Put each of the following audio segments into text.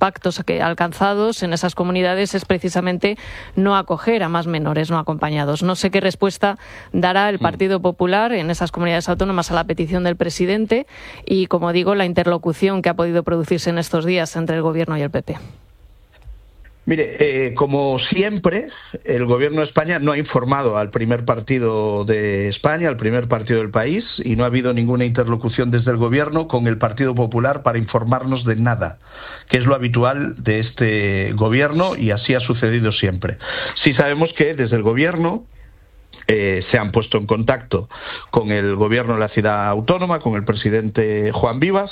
pactos alcanzados en esas comunidades es precisamente no acoger a más menores no acompañados. No sé qué respuesta dará el Partido Popular en esas comunidades autónomas a la petición del presidente y, como digo, la interlocución que ha podido producirse en estos días entre el Gobierno y el PP. Mire, como siempre, el Gobierno de España no ha informado al primer partido de España, al primer partido del país, y no ha habido ninguna interlocución desde el Gobierno con el Partido Popular para informarnos de nada, que es lo habitual de este Gobierno, y así ha sucedido siempre. Sí sabemos que desde el Gobierno se han puesto en contacto con el Gobierno de la Ciudad Autónoma, con el presidente Juan Vivas,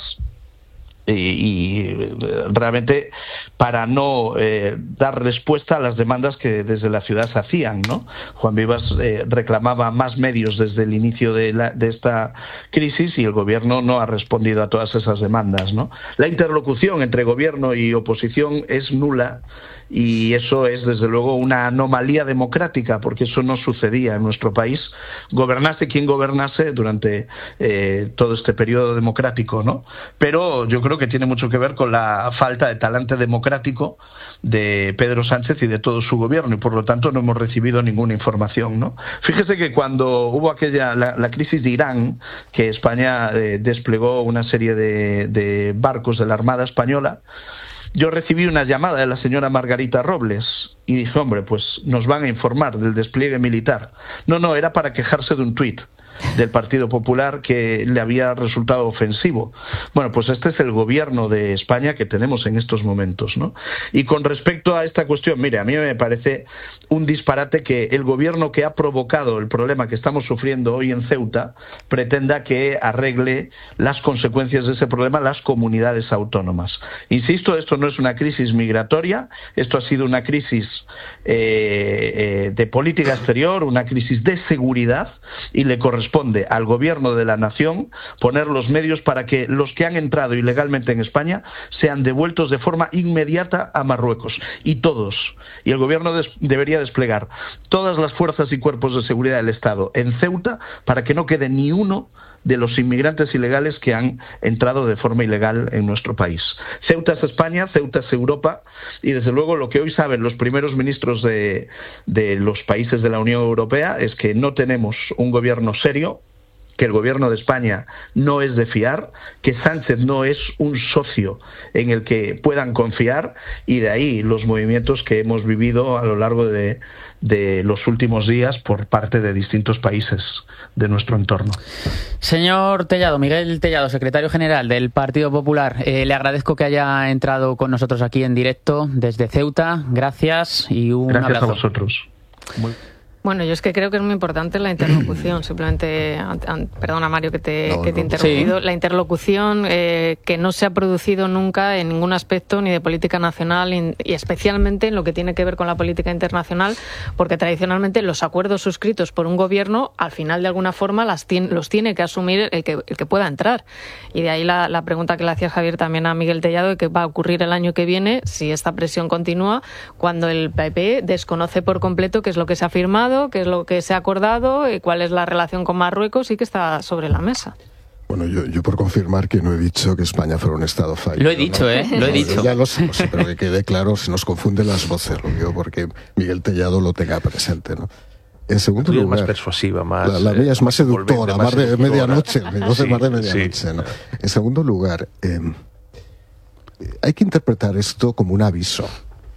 y realmente para no dar respuesta a las demandas que desde la ciudad se hacían, ¿no? Juan Vivas reclamaba más medios desde el inicio de esta crisis y el Gobierno no ha respondido a todas esas demandas, ¿no? La interlocución entre Gobierno y oposición es nula. Y eso es, desde luego, una anomalía democrática, porque eso no sucedía en nuestro país, gobernase quien gobernase durante todo este periodo democrático, ¿no? Pero yo creo que tiene mucho que ver con la falta de talante democrático de Pedro Sánchez y de todo su gobierno, y por lo tanto no hemos recibido ninguna información, ¿no? Fíjese que cuando hubo la crisis de Irán, que España desplegó una serie de barcos de la Armada Española, yo recibí una llamada de la señora Margarita Robles y dije, hombre, pues nos van a informar del despliegue militar. No, era para quejarse de un tuit del Partido Popular que le había resultado ofensivo. Bueno, pues este es el Gobierno de España que tenemos en estos momentos, ¿no? Y con respecto a esta cuestión, mire, a mí me parece un disparate que el Gobierno que ha provocado el problema que estamos sufriendo hoy en Ceuta pretenda que arregle las consecuencias de ese problema las comunidades autónomas. Insisto, esto no es una crisis migratoria, esto ha sido una crisis de política exterior, una crisis de seguridad, y le corresponde al Gobierno de la Nación poner los medios para que los que han entrado ilegalmente en España sean devueltos de forma inmediata a Marruecos, y todos. Y el Gobierno debería desplegar todas las fuerzas y cuerpos de seguridad del Estado en Ceuta para que no quede ni uno de los inmigrantes ilegales que han entrado de forma ilegal en nuestro país. Ceuta es España, Ceuta es Europa, y desde luego lo que hoy saben los primeros ministros de los países de la Unión Europea es que no tenemos un gobierno serio, que el Gobierno de España no es de fiar, que Sánchez no es un socio en el que puedan confiar, y de ahí los movimientos que hemos vivido a lo largo de los últimos días por parte de distintos países de nuestro entorno. Señor Tellado, Miguel Tellado, secretario general del Partido Popular, le agradezco que haya entrado con nosotros aquí en directo desde Ceuta. Gracias y un abrazo. Gracias a vosotros. Bueno, yo es que creo que es muy importante la interlocución. Simplemente, perdona Mario que te he interrumpido, sí. La interlocución que no se ha producido nunca en ningún aspecto ni de política nacional y especialmente en lo que tiene que ver con la política internacional, porque tradicionalmente los acuerdos suscritos por un gobierno al final de alguna forma los tiene que asumir el que pueda entrar. Y de ahí la pregunta que le hacía Javier también a Miguel Tellado de qué va a ocurrir el año que viene si esta presión continúa, cuando el PP desconoce por completo qué es lo que se ha firmado, qué es lo que se ha acordado y cuál es la relación con Marruecos y que está sobre la mesa. Bueno, yo por confirmar que no he dicho que España fuera un Estado fallido. Lo he dicho, ¿no? Lo he dicho. Ya lo sé, pero que quede claro, se nos confunden las voces, lo digo porque Miguel Tellado lo tenga presente, ¿no? En segundo lugar, más persuasiva, más... La mía es más seductora, más de medianoche, mi voz es más de medianoche, sí. ¿No? En segundo lugar, hay que interpretar esto como un aviso.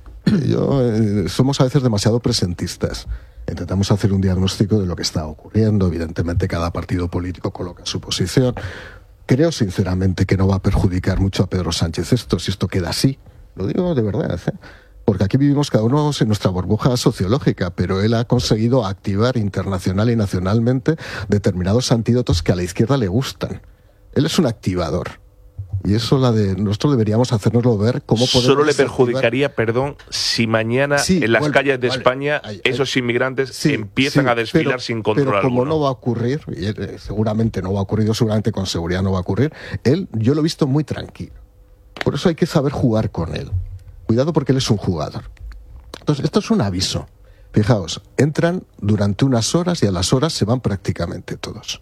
Somos a veces demasiado presentistas. Intentamos hacer un diagnóstico de lo que está ocurriendo. Evidentemente, cada partido político coloca su posición. Creo, sinceramente, que no va a perjudicar mucho a Pedro Sánchez si esto queda así. Lo digo de verdad, ¿eh? Porque aquí vivimos cada uno en nuestra burbuja sociológica, pero él ha conseguido activar internacional y nacionalmente determinados antídotos que a la izquierda le gustan. Él es un activador. Y eso nosotros deberíamos hacérnoslo ver cómo podemos... Solo le perjudicaría, si mañana en las calles de España esos inmigrantes empiezan a desfilar sin control alguno. Pero como no va a ocurrir, y seguramente no va a ocurrir, seguramente con seguridad no va a ocurrir, yo lo he visto muy tranquilo. Por eso hay que saber jugar con él. Cuidado porque él es un jugador. Entonces, esto es un aviso. Fijaos, entran durante unas horas y a las horas se van prácticamente todos.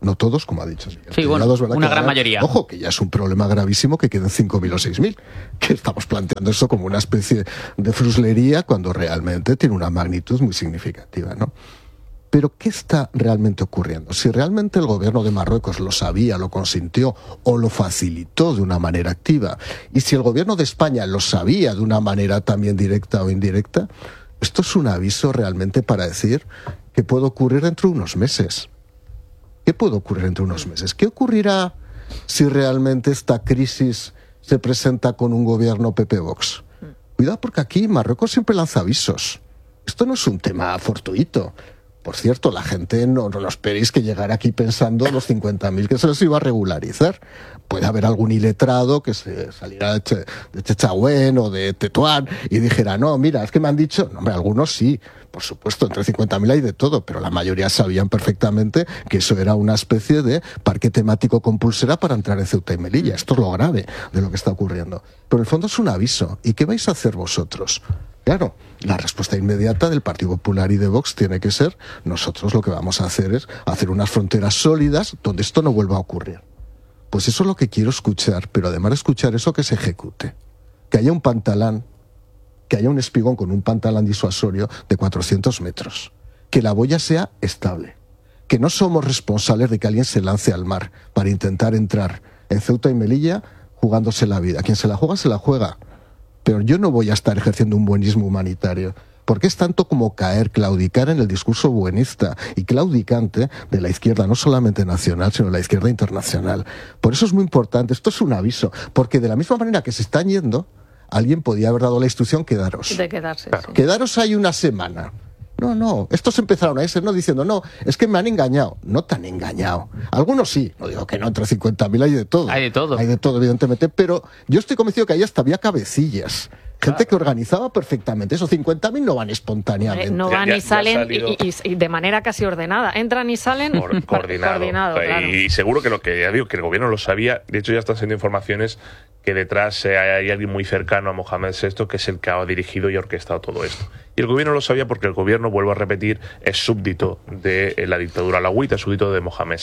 No todos, como ha dicho. Sí, bueno, una gran mayoría. Ojo, que ya es un problema gravísimo que queden 5.000 o 6.000. Que estamos planteando eso como una especie de fruslería cuando realmente tiene una magnitud muy significativa, ¿no? Pero ¿qué está realmente ocurriendo? Si realmente el gobierno de Marruecos lo sabía, lo consintió o lo facilitó de una manera activa, y si el gobierno de España lo sabía de una manera también directa o indirecta, esto es un aviso realmente para decir que puede ocurrir dentro de unos meses. ¿Qué puede ocurrir dentro de unos meses? ¿Qué ocurrirá si realmente esta crisis se presenta con un gobierno PP-Vox? Cuidado, porque aquí Marruecos siempre lanza avisos. Esto no es un tema fortuito. Por cierto, la gente no esperéis que llegara aquí pensando los 50.000 que se les iba a regularizar. Puede haber algún iletrado que se saliera de Chechagüén o de Tetuán y dijera, no, mira, es que me han dicho... No, hombre, algunos sí, por supuesto, entre 50.000 hay de todo, pero la mayoría sabían perfectamente que eso era una especie de parque temático con pulsera para entrar en Ceuta y Melilla. Esto es lo grave de lo que está ocurriendo. Pero en el fondo es un aviso. ¿Y qué vais a hacer vosotros? Claro, la respuesta inmediata del Partido Popular y de Vox tiene que ser: nosotros lo que vamos a hacer es hacer unas fronteras sólidas donde esto no vuelva a ocurrir. Pues eso es lo que quiero escuchar, pero además de escuchar eso, que se ejecute. Que haya un pantalán, que haya un espigón con un pantalán disuasorio de 400 metros. Que la boya sea estable. Que no somos responsables de que alguien se lance al mar para intentar entrar en Ceuta y Melilla jugándose la vida. Quien se la juega, se la juega. Pero yo no voy a estar ejerciendo un buenismo humanitario, porque es tanto como claudicar en el discurso buenista y claudicante de la izquierda, no solamente nacional, sino de la izquierda internacional. Por eso es muy importante, esto es un aviso, porque de la misma manera que se están yendo, alguien podía haber dado la instrucción: quedaros. De quedarse, sí. Quedaros ahí una semana. No, estos empezaron a irse, no diciendo, no, es que me han engañado. No te han engañado. Algunos sí, no digo que no, entre 50.000 hay de todo. Hay de todo. Hay de todo, evidentemente, pero yo estoy convencido que ahí hasta había cabecillas. Gente que organizaba perfectamente. Esos 50.000 no van espontáneamente. No van y salen y de manera casi ordenada. Entran y salen coordinado, claro. Y seguro que lo que ya digo, que el gobierno lo sabía. De hecho, ya están siendo informaciones que detrás hay alguien muy cercano a Mohamed VI, que es el que ha dirigido y orquestado todo esto. Y el gobierno lo sabía porque el gobierno, vuelvo a repetir, es súbdito de la dictadura alauita, súbdito de Mohamed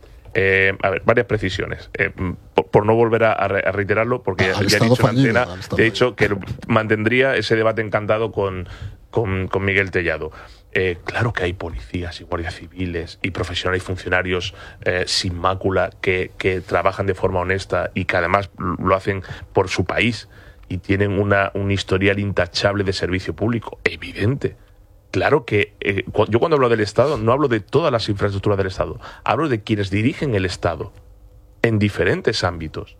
VI. A ver, varias precisiones. Por no volver a reiterarlo, porque ya he dicho en antena, he dicho que mantendría ese debate encantado con Miguel Tellado. Claro que hay policías y guardias civiles y profesionales y funcionarios sin mácula que trabajan de forma honesta y que además lo hacen por su país y tienen un historial intachable de servicio público. Evidente. Claro que yo cuando hablo del Estado no hablo de todas las infraestructuras del Estado, hablo de quienes dirigen el Estado en diferentes ámbitos.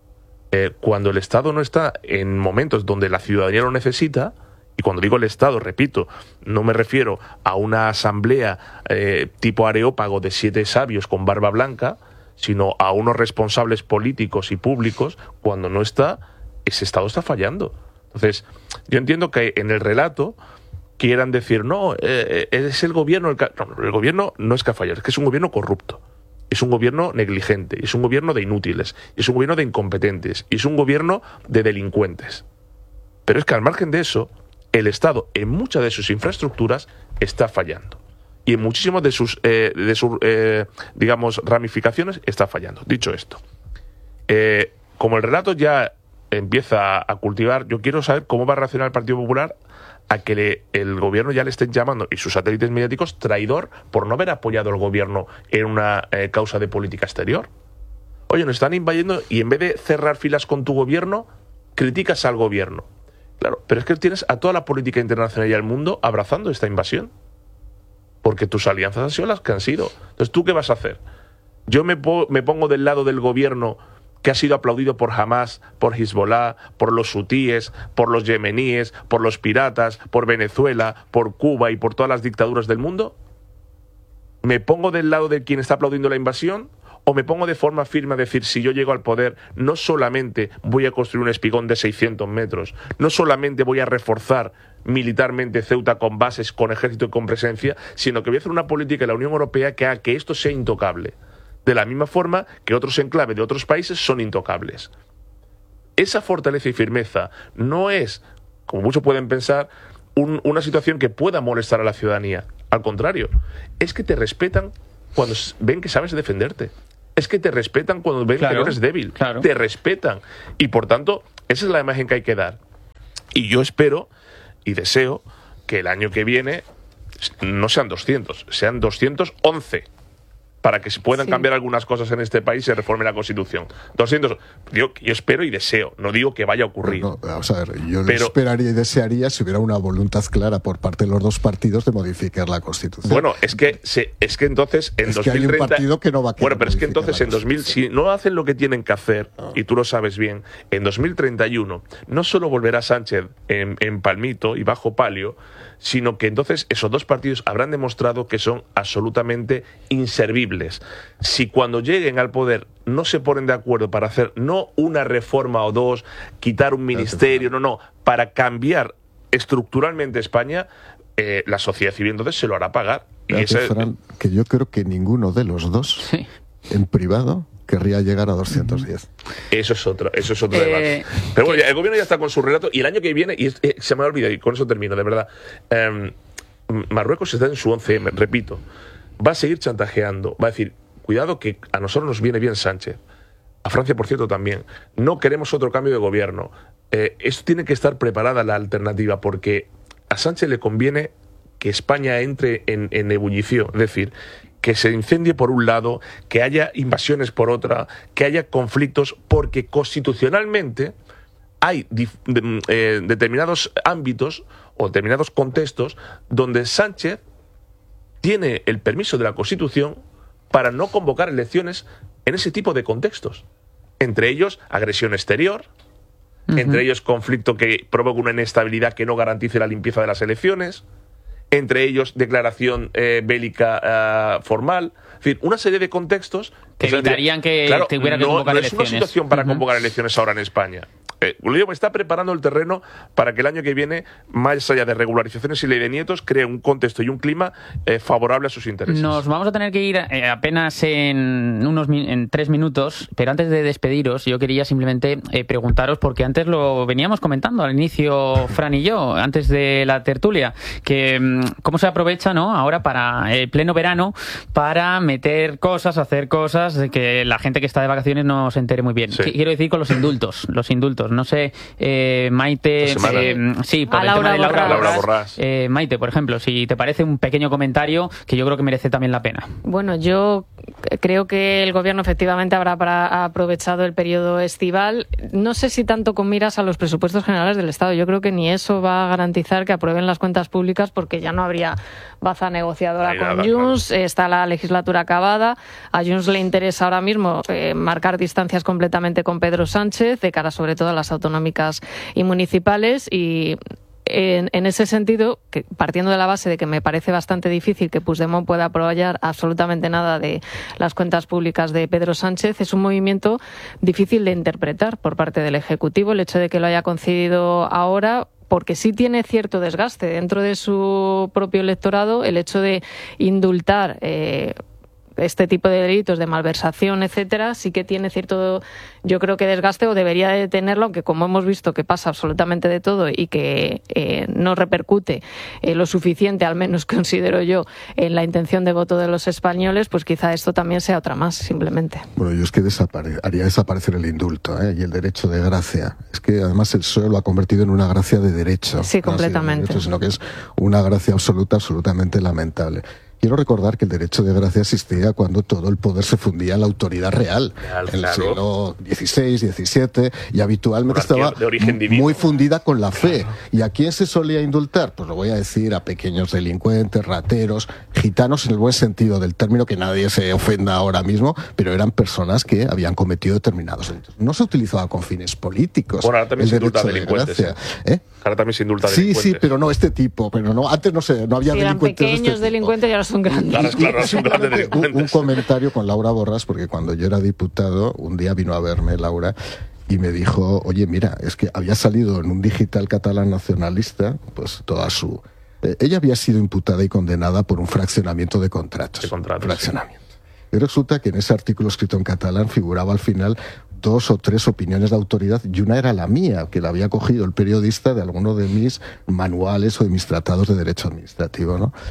Cuando el Estado no está en momentos donde la ciudadanía lo necesita, y cuando digo el Estado, repito, no me refiero a una asamblea tipo Areópago de 7 sabios con barba blanca, sino a unos responsables políticos y públicos. Cuando no está, ese Estado está fallando. Entonces, yo entiendo que en el relato quieran decir, no, es el gobierno... No, el gobierno no es que ha fallado, es que es un gobierno corrupto, es un gobierno negligente, es un gobierno de inútiles, es un gobierno de incompetentes, y es un gobierno de delincuentes. Pero es que al margen de eso, el Estado en muchas de sus infraestructuras está fallando. Y en muchísimas de sus digamos, ramificaciones está fallando. Dicho esto, como el relato ya empieza a cultivar, yo quiero saber cómo va a reaccionar el Partido Popular a que el gobierno ya le estén llamando, y sus satélites mediáticos, traidor por no haber apoyado al gobierno en una causa de política exterior. Oye, nos están invadiendo y en vez de cerrar filas con tu gobierno, criticas al gobierno. Claro, pero es que tienes a toda la política internacional y al mundo abrazando esta invasión. Porque tus alianzas han sido las que han sido. Entonces, ¿tú qué vas a hacer? Yo me pongo del lado del gobierno que ha sido aplaudido por Hamas, por Hezbollah, por los hutíes, por los yemeníes, por los piratas, por Venezuela, por Cuba y por todas las dictaduras del mundo. ¿Me pongo del lado de quien está aplaudiendo la invasión? ¿O me pongo de forma firme a decir, si yo llego al poder, no solamente voy a construir un espigón de 600 metros, no solamente voy a reforzar militarmente Ceuta con bases, con ejército y con presencia, sino que voy a hacer una política de la Unión Europea que haga que esto sea intocable? De la misma forma que otros enclaves de otros países son intocables. Esa fortaleza y firmeza no es, como muchos pueden pensar, una situación que pueda molestar a la ciudadanía. Al contrario, es que te respetan cuando ven que sabes defenderte. Es que te respetan cuando ven que no eres débil. Te respetan. Y por tanto, esa es la imagen que hay que dar. Y yo espero y deseo que el año que viene no sean 200, sean 211. Para que se puedan cambiar algunas cosas en este país y se reforme la Constitución. 200. Yo espero y deseo. No digo que vaya a ocurrir. No, vamos a ver, yo esperaría y desearía si hubiera una voluntad clara por parte de los dos partidos de modificar la Constitución. Bueno, es que entonces en 2030... hay un partido que no va a querer. Bueno, pero es que entonces en 2000, si no hacen lo que tienen que hacer, y tú lo sabes bien, en 2031 no solo volverá Sánchez en palmito y bajo palio, sino que entonces esos dos partidos habrán demostrado que son absolutamente inservibles. Si cuando lleguen al poder no se ponen de acuerdo para hacer no una reforma o dos, quitar un ministerio, no, para cambiar estructuralmente España, la sociedad civil entonces se lo hará pagar. Fran, que yo creo que ninguno de los dos, en privado, querría llegar a 210. Eso es otro debate. Pero bueno, el gobierno ya está con su relato y el año que viene, y se me ha olvidado, y con eso termino, de verdad, Marruecos está en su 11M, repito, va a seguir chantajeando, va a decir, cuidado que a nosotros nos viene bien Sánchez, a Francia por cierto también, no queremos otro cambio de gobierno, esto tiene que estar preparada la alternativa, porque a Sánchez le conviene que España entre en ebullición, es decir, que se incendie por un lado, que haya invasiones por otra, que haya conflictos, porque constitucionalmente hay determinados ámbitos o determinados contextos donde Sánchez tiene el permiso de la Constitución para no convocar elecciones en ese tipo de contextos. Entre ellos, agresión exterior, entre ellos, conflicto que provoca una inestabilidad que no garantice la limpieza de las elecciones, entre ellos declaración bélica formal, en fin, una serie de contextos que evitarían que tuviera que convocar elecciones. No es una situación para convocar elecciones ahora en España. Está preparando el terreno para que el año que viene, más allá de regularizaciones y ley de nietos, cree un contexto y un clima favorable a sus intereses. Nos vamos a tener que ir apenas en 3 minutos, pero antes de despediros, yo quería simplemente preguntaros, porque antes lo veníamos comentando al inicio, Fran y yo, antes de la tertulia, que cómo se aprovecha, ¿no?, ahora para pleno verano para meter cosas, hacer cosas, de que la gente que está de vacaciones no se entere muy bien. Quiero decir con los indultos. No sé, Maite, por el tema de Laura Borràs. Maite, por ejemplo, si te parece un pequeño comentario que yo creo que merece también la pena. Bueno, yo creo que el gobierno efectivamente habrá aprovechado el periodo estival. No sé si tanto con miras a los presupuestos generales del Estado. Yo creo que ni eso va a garantizar que aprueben las cuentas públicas, porque ya no habría baza negociadora con Junts. Está la legislatura acabada. A Junts le interesa ahora mismo marcar distancias completamente con Pedro Sánchez, de cara sobre todo a las autonómicas y municipales, y en ese sentido, que partiendo de la base de que me parece bastante difícil que Puigdemont pueda apoyar absolutamente nada de las cuentas públicas de Pedro Sánchez, es un movimiento difícil de interpretar por parte del Ejecutivo, el hecho de que lo haya concedido ahora, porque sí tiene cierto desgaste dentro de su propio electorado el hecho de indultar este tipo de delitos de malversación, etcétera, sí que tiene cierto, yo creo que desgaste, o debería de tenerlo, aunque como hemos visto que pasa absolutamente de todo y que no repercute lo suficiente, al menos considero yo, en la intención de voto de los españoles, pues quizá esto también sea otra más, simplemente. Bueno, yo es que haría desaparecer el indulto y el derecho de gracia. Es que además el PSOE lo ha convertido en una gracia de derecho. Sí, completamente. Derecho, sino que es una gracia absolutamente lamentable. Quiero recordar que el derecho de gracia existía cuando todo el poder se fundía en la autoridad real, en el siglo XVI, XVII, y habitualmente estaba muy fundida con la fe. ¿Y a quién se solía indultar? Pues lo voy a decir, a pequeños delincuentes, rateros, gitanos en el buen sentido del término, que nadie se ofenda ahora mismo, pero eran personas que habían cometido determinados delitos. No se utilizaba con fines políticos. Bueno, ahora también se indulta delincuentes. Ahora también se indulta delincuentes. Sí, pero no este tipo. Pero no, antes no había delincuentes de este delincuentes y ahora son grandes. Claro, son grandes delincuentes. Un comentario con Laura Borràs, porque cuando yo era diputado, un día vino a verme Laura y me dijo, oye, mira, es que había salido en un digital catalán nacionalista, pues toda su... ella había sido imputada y condenada por un fraccionamiento de contratos. Fraccionamiento. Y resulta que en ese artículo escrito en catalán figuraba al final 2 o 3 opiniones de autoridad, y una era la mía, que la había cogido el periodista de alguno de mis manuales o de mis tratados de derecho administrativo, ¿no?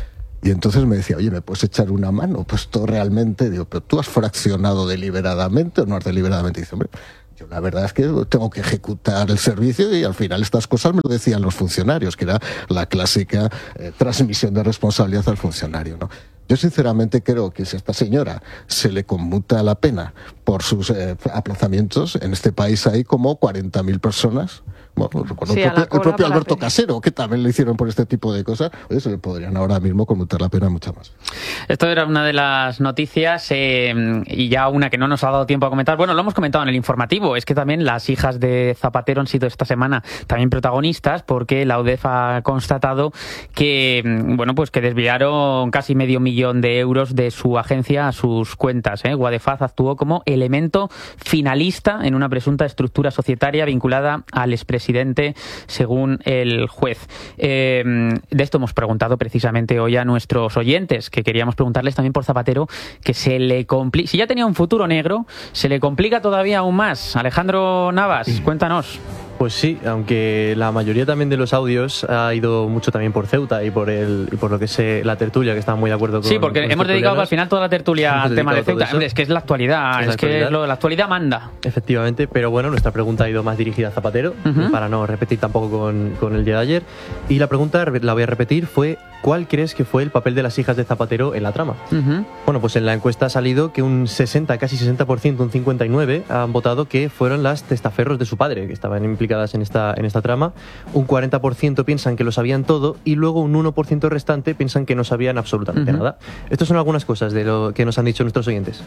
Y entonces me decía, oye, ¿me puedes echar una mano? Pues tú realmente, digo, ¿pero tú has fraccionado deliberadamente o no has deliberadamente? Y dice, hombre, yo la verdad es que tengo que ejecutar el servicio y al final estas cosas me lo decían los funcionarios, que era la clásica transmisión de responsabilidad al funcionario, ¿no? Yo sinceramente creo que si a esta señora se le conmuta la pena por sus aplazamientos, en este país hay como 40.000 personas. Bueno, recuerdo el propio Alberto Casero, que también lo hicieron por este tipo de cosas. Oye, se le podrían ahora mismo conmutar la pena mucha más. Esto era una de las noticias y ya una que no nos ha dado tiempo a comentar. Bueno, lo hemos comentado en el informativo. Es que también las hijas de Zapatero han sido esta semana también protagonistas porque la UDEF ha constatado que, bueno, pues que desviaron casi €500.000 de su agencia a sus cuentas. Guadefaz actuó como elemento finalista en una presunta estructura societaria vinculada al expresidente, según el juez. De esto hemos preguntado precisamente hoy a nuestros oyentes, que queríamos preguntarles también por Zapatero, que se le complica, si ya tenía un futuro negro, se le complica todavía aún más. Alejandro Navas, cuéntanos. Pues sí, aunque la mayoría también de los audios ha ido mucho también por Ceuta y por lo que es la tertulia, que está muy de acuerdo con... Sí, porque hemos dedicado al final toda la tertulia al tema de Ceuta. Es que es la actualidad, la actualidad manda. Efectivamente, pero bueno, nuestra pregunta ha ido más dirigida a Zapatero, para no repetir tampoco con el día de ayer. Y la pregunta, la voy a repetir, fue ¿cuál crees que fue el papel de las hijas de Zapatero en la trama? Bueno, pues en la encuesta ha salido que un 60, casi 60%, un 59%, han votado que fueron las testaferros de su padre, que estaban implicadas en esta trama. Un 40% piensan que lo sabían todo y luego un 1% restante piensan que no sabían absolutamente nada. Estas son algunas cosas de lo que nos han dicho nuestros oyentes.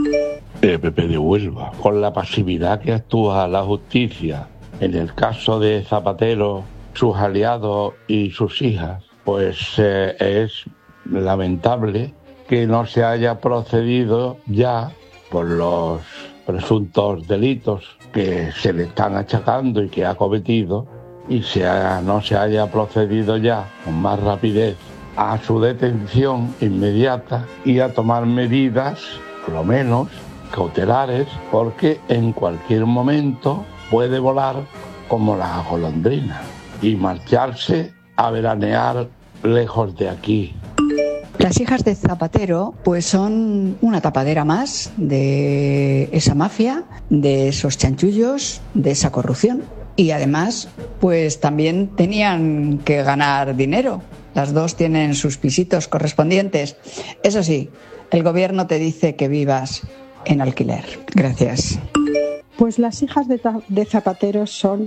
Pepe de Huelva, con la pasividad que actúa la justicia en el caso de Zapatero, sus aliados y sus hijas, pues es lamentable que no se haya procedido ya por los presuntos delitos que se le están achacando y que ha cometido y no se haya procedido ya con más rapidez a su detención inmediata y a tomar medidas, por lo menos cautelares, porque en cualquier momento puede volar como la golondrina y marcharse a veranear lejos de aquí. Las hijas de Zapatero pues son una tapadera más de esa mafia, de esos chanchullos, de esa corrupción. Y además pues también tenían que ganar dinero. Las dos tienen sus pisitos correspondientes. Eso sí, el gobierno te dice que vivas en alquiler. Gracias. Pues las hijas de Zapatero son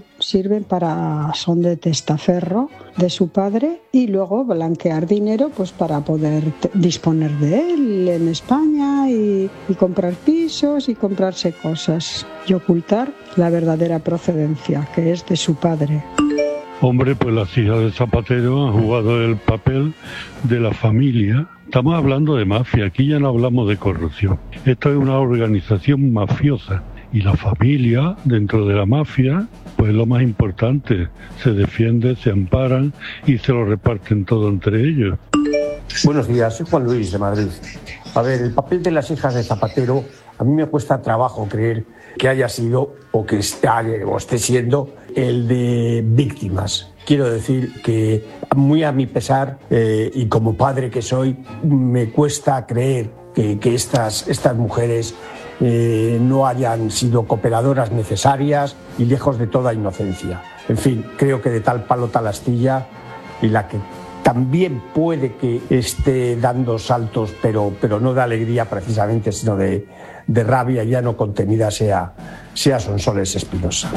de testaferro de su padre y luego blanquear dinero pues para poder disponer de él en España y comprar pisos y comprarse cosas y ocultar la verdadera procedencia, que es de su padre. Hombre, pues las hijas de Zapatero han jugado el papel de la familia. Estamos hablando de mafia, aquí ya no hablamos de corrupción. Esto es una organización mafiosa. Y la familia, dentro de la mafia, pues lo más importante, se defiende, se amparan y se lo reparten todo entre ellos. Buenos días, soy Juan Luis de Madrid. A ver, el papel de las hijas de Zapatero, a mí me cuesta trabajo creer que haya sido o que esté siendo el de víctimas. Quiero decir que muy a mi pesar y como padre que soy, me cuesta creer que estas mujeres no hayan sido cooperadoras necesarias y lejos de toda inocencia. En fin, creo que de tal palo tal astilla, y la que también puede que esté dando saltos, pero no de alegría precisamente, sino de rabia ya no contenida, sea Sonsoles Espinosa.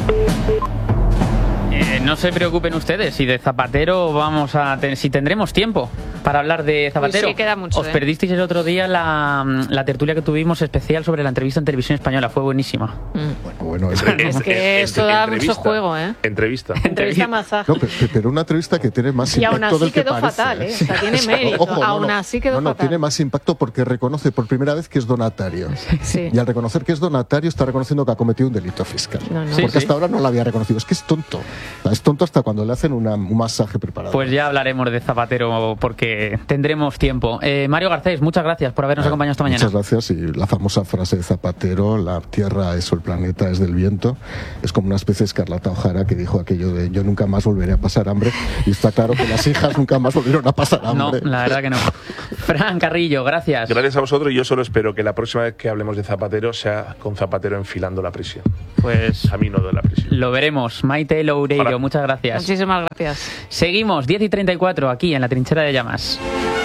No se preocupen ustedes, si de Zapatero si tendremos tiempo para hablar de Zapatero. Pues sí, queda mucho. Os perdisteis el otro día la tertulia que tuvimos especial sobre la entrevista en Televisión Española, fue buenísima. Bueno, es que esto da mucho juego, ¿eh? Entrevista masaje. No, pero una entrevista que tiene más impacto del que parece. Y aún así quedó fatal, ¿eh? O sea, tiene mérito. Ojo, aún así quedó fatal. Tiene más impacto porque reconoce por primera vez que es donatario. Sí. Y al reconocer que es donatario está reconociendo que ha cometido un delito fiscal. Porque hasta ahora no lo había reconocido. Es que es tonto. Es tonto hasta cuando le hacen un masaje preparado. Pues ya hablaremos de Zapatero porque tendremos tiempo. Mario Garcés, muchas gracias por habernos acompañado esta mañana. Muchas gracias. Y la famosa frase de Zapatero, la tierra es o el planeta es del viento, es como una especie de Escarlata O'Hara que dijo aquello de yo nunca más volveré a pasar hambre, y está claro que las hijas nunca más volvieron a pasar hambre. No, la verdad que no. Fran Carrillo, gracias. Gracias a vosotros, y yo solo espero que la próxima vez que hablemos de Zapatero sea con Zapatero enfilando la prisión. Pues camino de la prisión. Lo veremos. Maite Loureiro, muchas gracias. Muchísimas gracias. Seguimos, 10:34, aquí en La Trinchera de Llamas.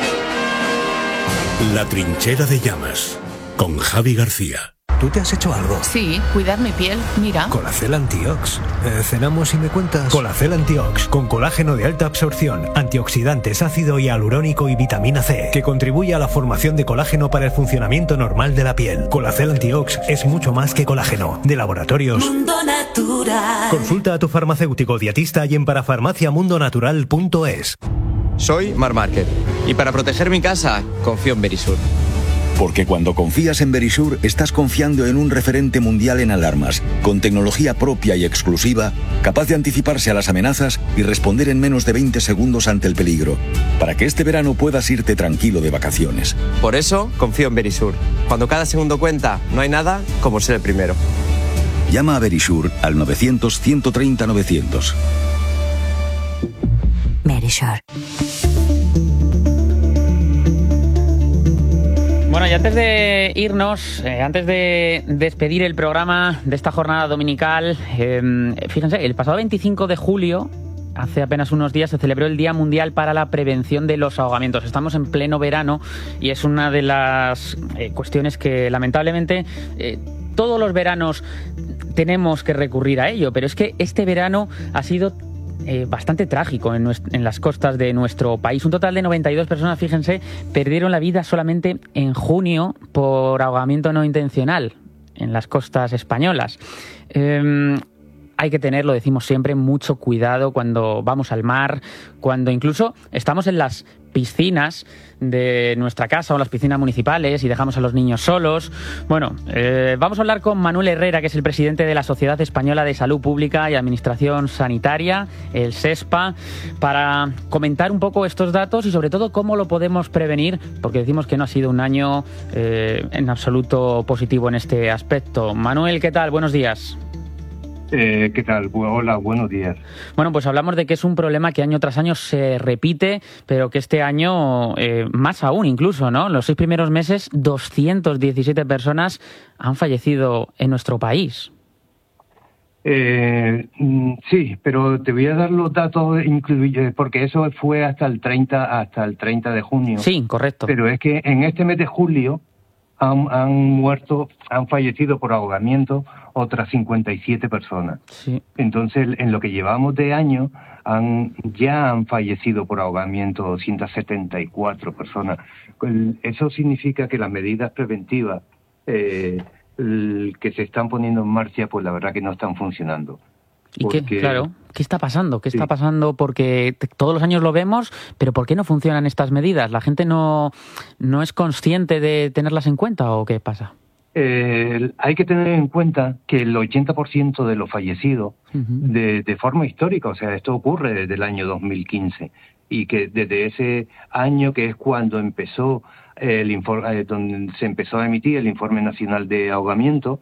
La Trinchera de Llamas, con Javi García. ¿Tú te has hecho algo? Sí, cuidar mi piel, mira. Colacel Antiox. ¿Cenamos y me cuentas? Colacel Antiox, con colágeno de alta absorción, antioxidantes, ácido hialurónico y vitamina C, que contribuye a la formación de colágeno para el funcionamiento normal de la piel. Colacel Antiox es mucho más que colágeno. De Laboratorios Mundo Natural. Consulta a tu farmacéutico dietista y en parafarmaciamundonatural.es. Soy Marc Márquez y para proteger mi casa confío en Verisur. Porque cuando confías en Verisur, estás confiando en un referente mundial en alarmas, con tecnología propia y exclusiva, capaz de anticiparse a las amenazas y responder en menos de 20 segundos ante el peligro, para que este verano puedas irte tranquilo de vacaciones. Por eso confío en Verisur. Cuando cada segundo cuenta, no hay nada como ser el primero. Llama a Verisur al 900-130-900. Verisur. Bueno, y antes de irnos, antes de despedir el programa de esta jornada dominical, fíjense, el pasado 25 de julio, hace apenas unos días, se celebró el Día Mundial para la Prevención de los Ahogamientos. Estamos en pleno verano y es una de las cuestiones que lamentablemente todos los veranos tenemos que recurrir a ello, pero es que este verano ha sido bastante trágico en las costas de nuestro país. Un total de 92 personas, fíjense, perdieron la vida solamente en junio por ahogamiento no intencional en las costas españolas. Hay que tener, lo decimos siempre, mucho cuidado cuando vamos al mar, cuando incluso estamos en las piscinas de nuestra casa o las piscinas municipales y dejamos a los niños solos. Bueno, vamos a hablar con Manuel Herrera, que es el presidente de la Sociedad Española de Salud Pública y Administración Sanitaria, el SESPA, para comentar un poco estos datos y sobre todo cómo lo podemos prevenir, porque decimos que no ha sido un año en absoluto positivo en este aspecto. Manuel, ¿qué tal? Buenos días. ¿Qué tal? Hola, buenos días. Bueno, pues hablamos de que es un problema que año tras año se repite, pero que este año más aún incluso, ¿no? En los 6 primeros meses, 217 personas han fallecido en nuestro país. Sí, pero te voy a dar los datos porque eso fue hasta el 30 de junio. Sí, correcto. Pero es que en este mes de julio han fallecido por ahogamiento otras 57 personas. Sí. Entonces, en lo que llevamos de año, ya han fallecido por ahogamiento 274 personas. Eso significa que las medidas preventivas que se están poniendo en marcha, pues la verdad que no están funcionando. ¿Y qué está pasando? ¿Qué está pasando? Porque todos los años lo vemos, pero ¿por qué no funcionan estas medidas? ¿La gente no es consciente de tenerlas en cuenta o qué pasa? Hay que tener en cuenta que el 80% de los fallecidos, de forma histórica, o sea, esto ocurre desde el año 2015, y que desde ese año, que es cuando empezó el informe, donde se empezó a emitir el Informe Nacional de Ahogamiento,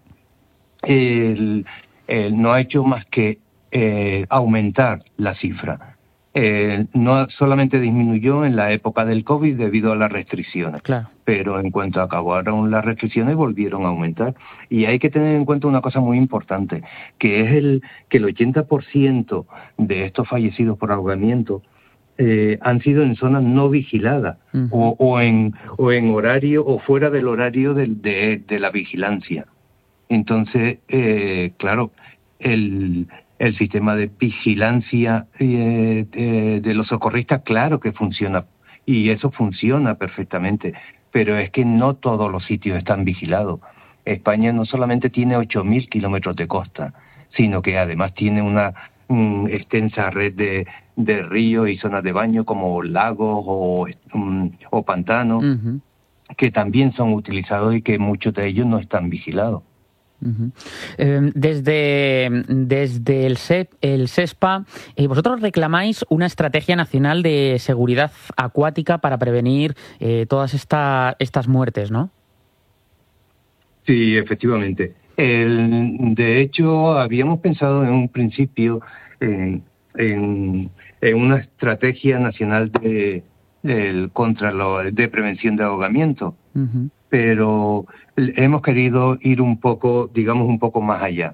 no ha hecho más que aumentar la cifra. No solamente disminuyó en la época del COVID debido a las restricciones, claro, pero en cuanto acabaron las restricciones volvieron a aumentar. Y hay que tener en cuenta una cosa muy importante, que es que el 80% de estos fallecidos por ahogamiento han sido en zonas no vigiladas, o en horario o fuera del horario de la vigilancia. Entonces, claro, el sistema de vigilancia de los socorristas, claro que funciona, y eso funciona perfectamente, pero es que no todos los sitios están vigilados. España no solamente tiene 8.000 kilómetros de costa, sino que además tiene una extensa red de ríos y zonas de baño como lagos o pantanos, que también son utilizados y que muchos de ellos no están vigilados. Desde el SESPA, vosotros reclamáis una estrategia nacional de seguridad acuática para prevenir todas estas muertes, ¿no? Sí, efectivamente. De hecho, habíamos pensado en un principio en una estrategia nacional de prevención de ahogamiento, pero hemos querido ir un poco más allá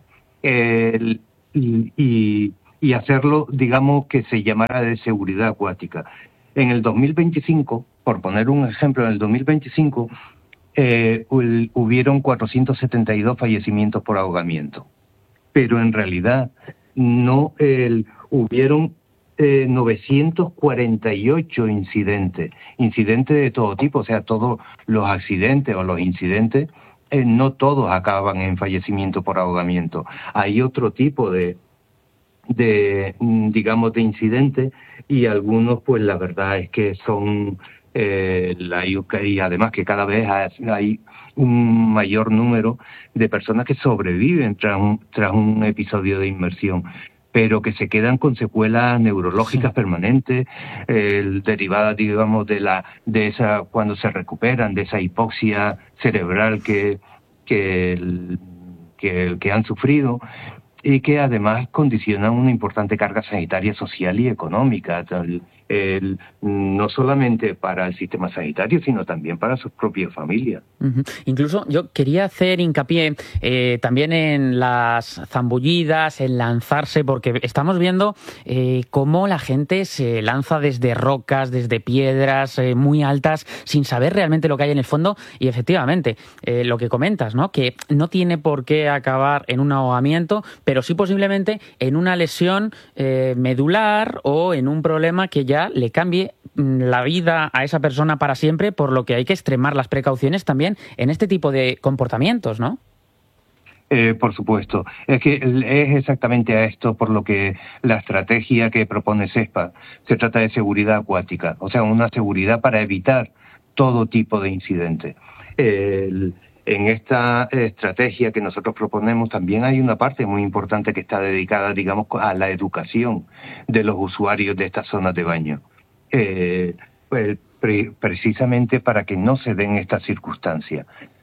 y hacerlo, digamos, que se llamara de seguridad acuática. En el 2025, por poner un ejemplo, en el 2025 hubieron 472 fallecimientos por ahogamiento, pero en realidad no hubieron 948 incidentes de todo tipo, o sea, todos los accidentes o los incidentes, no todos acaban en fallecimiento por ahogamiento. Hay otro tipo de incidentes, y algunos, pues la verdad es que son y además que cada vez hay un mayor número de personas que sobreviven tras un episodio de inmersión, pero que se quedan con secuelas neurológicas permanentes, derivadas, digamos, de esa, cuando se recuperan, de esa hipoxia cerebral que han sufrido, y que además condicionan una importante carga sanitaria, social y económica, no solamente para el sistema sanitario, sino también para sus propias familias. Incluso yo quería hacer hincapié también en las zambullidas, en lanzarse, porque estamos viendo cómo la gente se lanza desde rocas, desde piedras muy altas, sin saber realmente lo que hay en el fondo, y efectivamente, lo que comentas, ¿no? Que no tiene por qué acabar en un ahogamiento, pero sí posiblemente en una lesión medular o en un problema que ya le cambie la vida a esa persona para siempre, por lo que hay que extremar las precauciones también en este tipo de comportamientos, ¿no? Por supuesto. Es que es exactamente a esto por lo que la estrategia que propone SESPA se trata de seguridad acuática, o sea, una seguridad para evitar todo tipo de incidentes. En esta estrategia que nosotros proponemos también hay una parte muy importante que está dedicada, digamos, a la educación de los usuarios de estas zonas de baño. Precisamente para que no se den estas circunstancias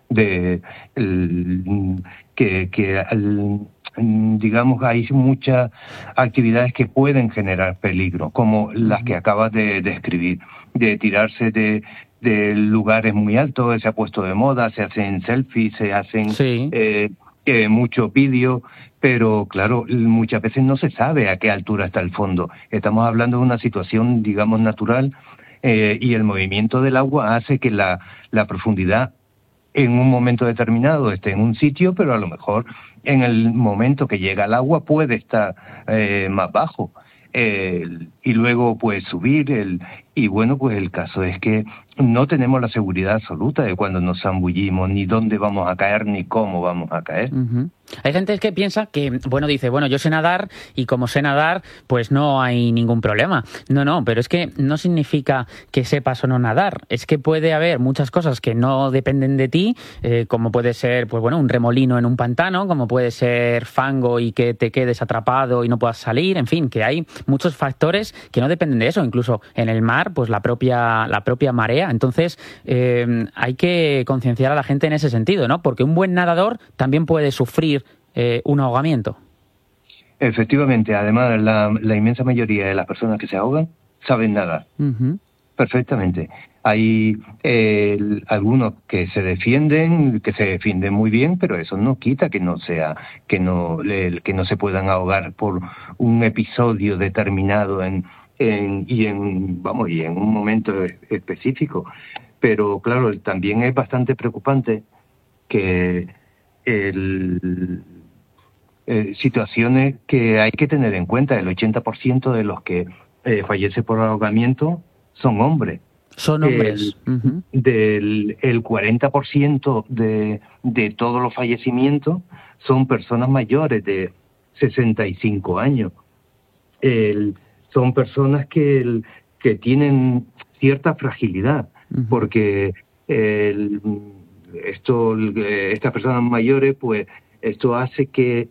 digamos, hay muchas actividades que pueden generar peligro, como las que acabas de describir, de tirarse de lugares muy altos. Se ha puesto de moda, se hacen selfies, se hacen mucho vídeo, pero claro, muchas veces no se sabe a qué altura está el fondo. Estamos hablando de una situación, digamos, natural, y el movimiento del agua hace que la profundidad en un momento determinado esté en un sitio, pero a lo mejor en el momento que llega el agua puede estar más bajo. Y luego pues subir, y bueno, pues el caso es que no tenemos la seguridad absoluta de cuando nos zambullimos, ni dónde vamos a caer, ni cómo vamos a caer. Hay gente que piensa que, dice, yo sé nadar, y como sé nadar, pues no hay ningún problema. No, pero es que no significa que sepas o no nadar. Es que puede haber muchas cosas que no dependen de ti, como puede ser, un remolino en un pantano, como puede ser fango y que te quedes atrapado y no puedas salir, en fin, que hay muchos factores que no dependen de eso. Incluso en el mar, pues la propia marea. Entonces, hay que concienciar a la gente en ese sentido, ¿no? Porque un buen nadador también puede sufrir un ahogamiento. Efectivamente, además la inmensa mayoría de las personas que se ahogan saben nadar perfectamente. Hay algunos que se defienden muy bien, pero eso no quita que no se puedan ahogar por un episodio determinado en un momento específico. Pero claro, también es bastante preocupante que situaciones que hay que tener en cuenta. El 80% de los que fallece por ahogamiento son hombres. Son hombres. El 40% de todos los fallecimientos son personas mayores de 65 años. Son personas que tienen cierta fragilidad, porque estas personas mayores, pues, Esto hace que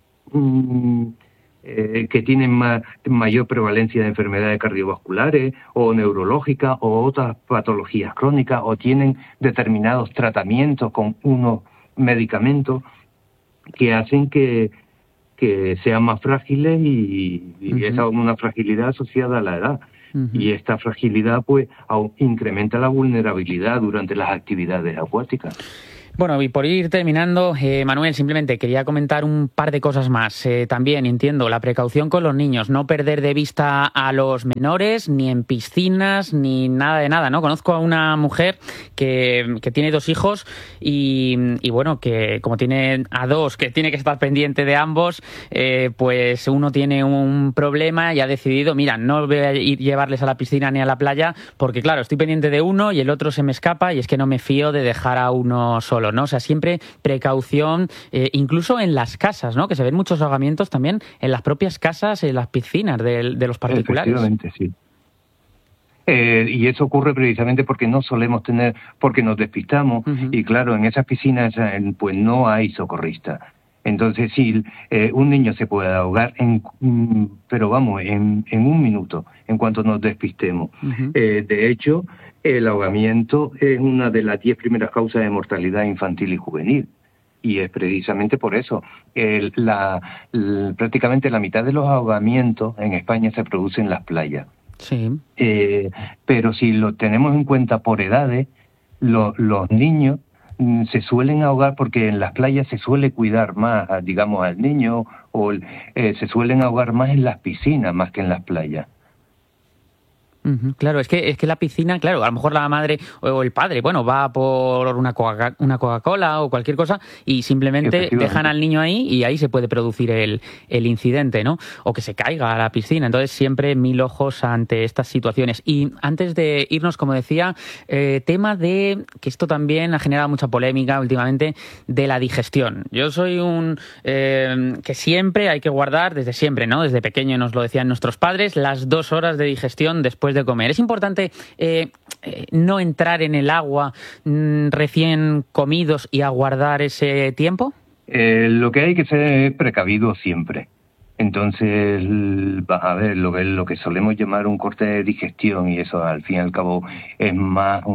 tienen mayor prevalencia de enfermedades cardiovasculares o neurológicas o otras patologías crónicas, o tienen determinados tratamientos con unos medicamentos que hacen que sean más frágiles y esa es una fragilidad asociada a la edad. Y esta fragilidad pues incrementa la vulnerabilidad durante las actividades acuáticas. Bueno, y por ir terminando, Manuel, simplemente quería comentar un par de cosas más. También entiendo la precaución con los niños, no perder de vista a los menores, ni en piscinas, ni nada de nada, ¿no? Conozco a una mujer que tiene 2 hijos y bueno, que como tiene a 2, que tiene que estar pendiente de ambos, pues uno tiene un problema y ha decidido, mira, no voy a llevarles a la piscina ni a la playa porque, claro, estoy pendiente de uno y el otro se me escapa y es que no me fío de dejar a uno solo, ¿no? O sea, siempre precaución, incluso en las casas, ¿no? Que se ven muchos ahogamientos también en las propias casas, en las piscinas de los particulares. Efectivamente, sí. Y eso ocurre precisamente porque no solemos tener, porque nos despistamos, y claro, en esas piscinas pues no hay socorristas. Entonces sí, un niño se puede ahogar pero vamos, en un minuto, en cuanto nos despistemos. De hecho, el ahogamiento es una de las 10 primeras causas de mortalidad infantil y juvenil. Y es precisamente por eso. Prácticamente la mitad de los ahogamientos en España se producen en las playas. Sí. Pero si lo tenemos en cuenta por edades, los niños se suelen ahogar porque en las playas se suele cuidar más, digamos, al niño, o se suelen ahogar más en las piscinas más que en las playas. Claro, es que la piscina, claro, a lo mejor la madre o el padre, bueno, va por una Coca-Cola o cualquier cosa y simplemente dejan al niño ahí y ahí se puede producir el incidente, ¿no? O que se caiga a la piscina. Entonces, siempre 1000 ojos ante estas situaciones. Y antes de irnos, como decía, tema de, que esto también ha generado mucha polémica últimamente, de la digestión. Yo soy que siempre hay que guardar, desde siempre, ¿no? Desde pequeño nos lo decían nuestros padres, las 2 horas de digestión después de comer. ¿Es importante no entrar en el agua recién comidos y aguardar ese tiempo? Lo que hay que ser es precavido siempre. Entonces, a ver, lo que solemos llamar un corte de digestión, y eso al fin y al cabo es más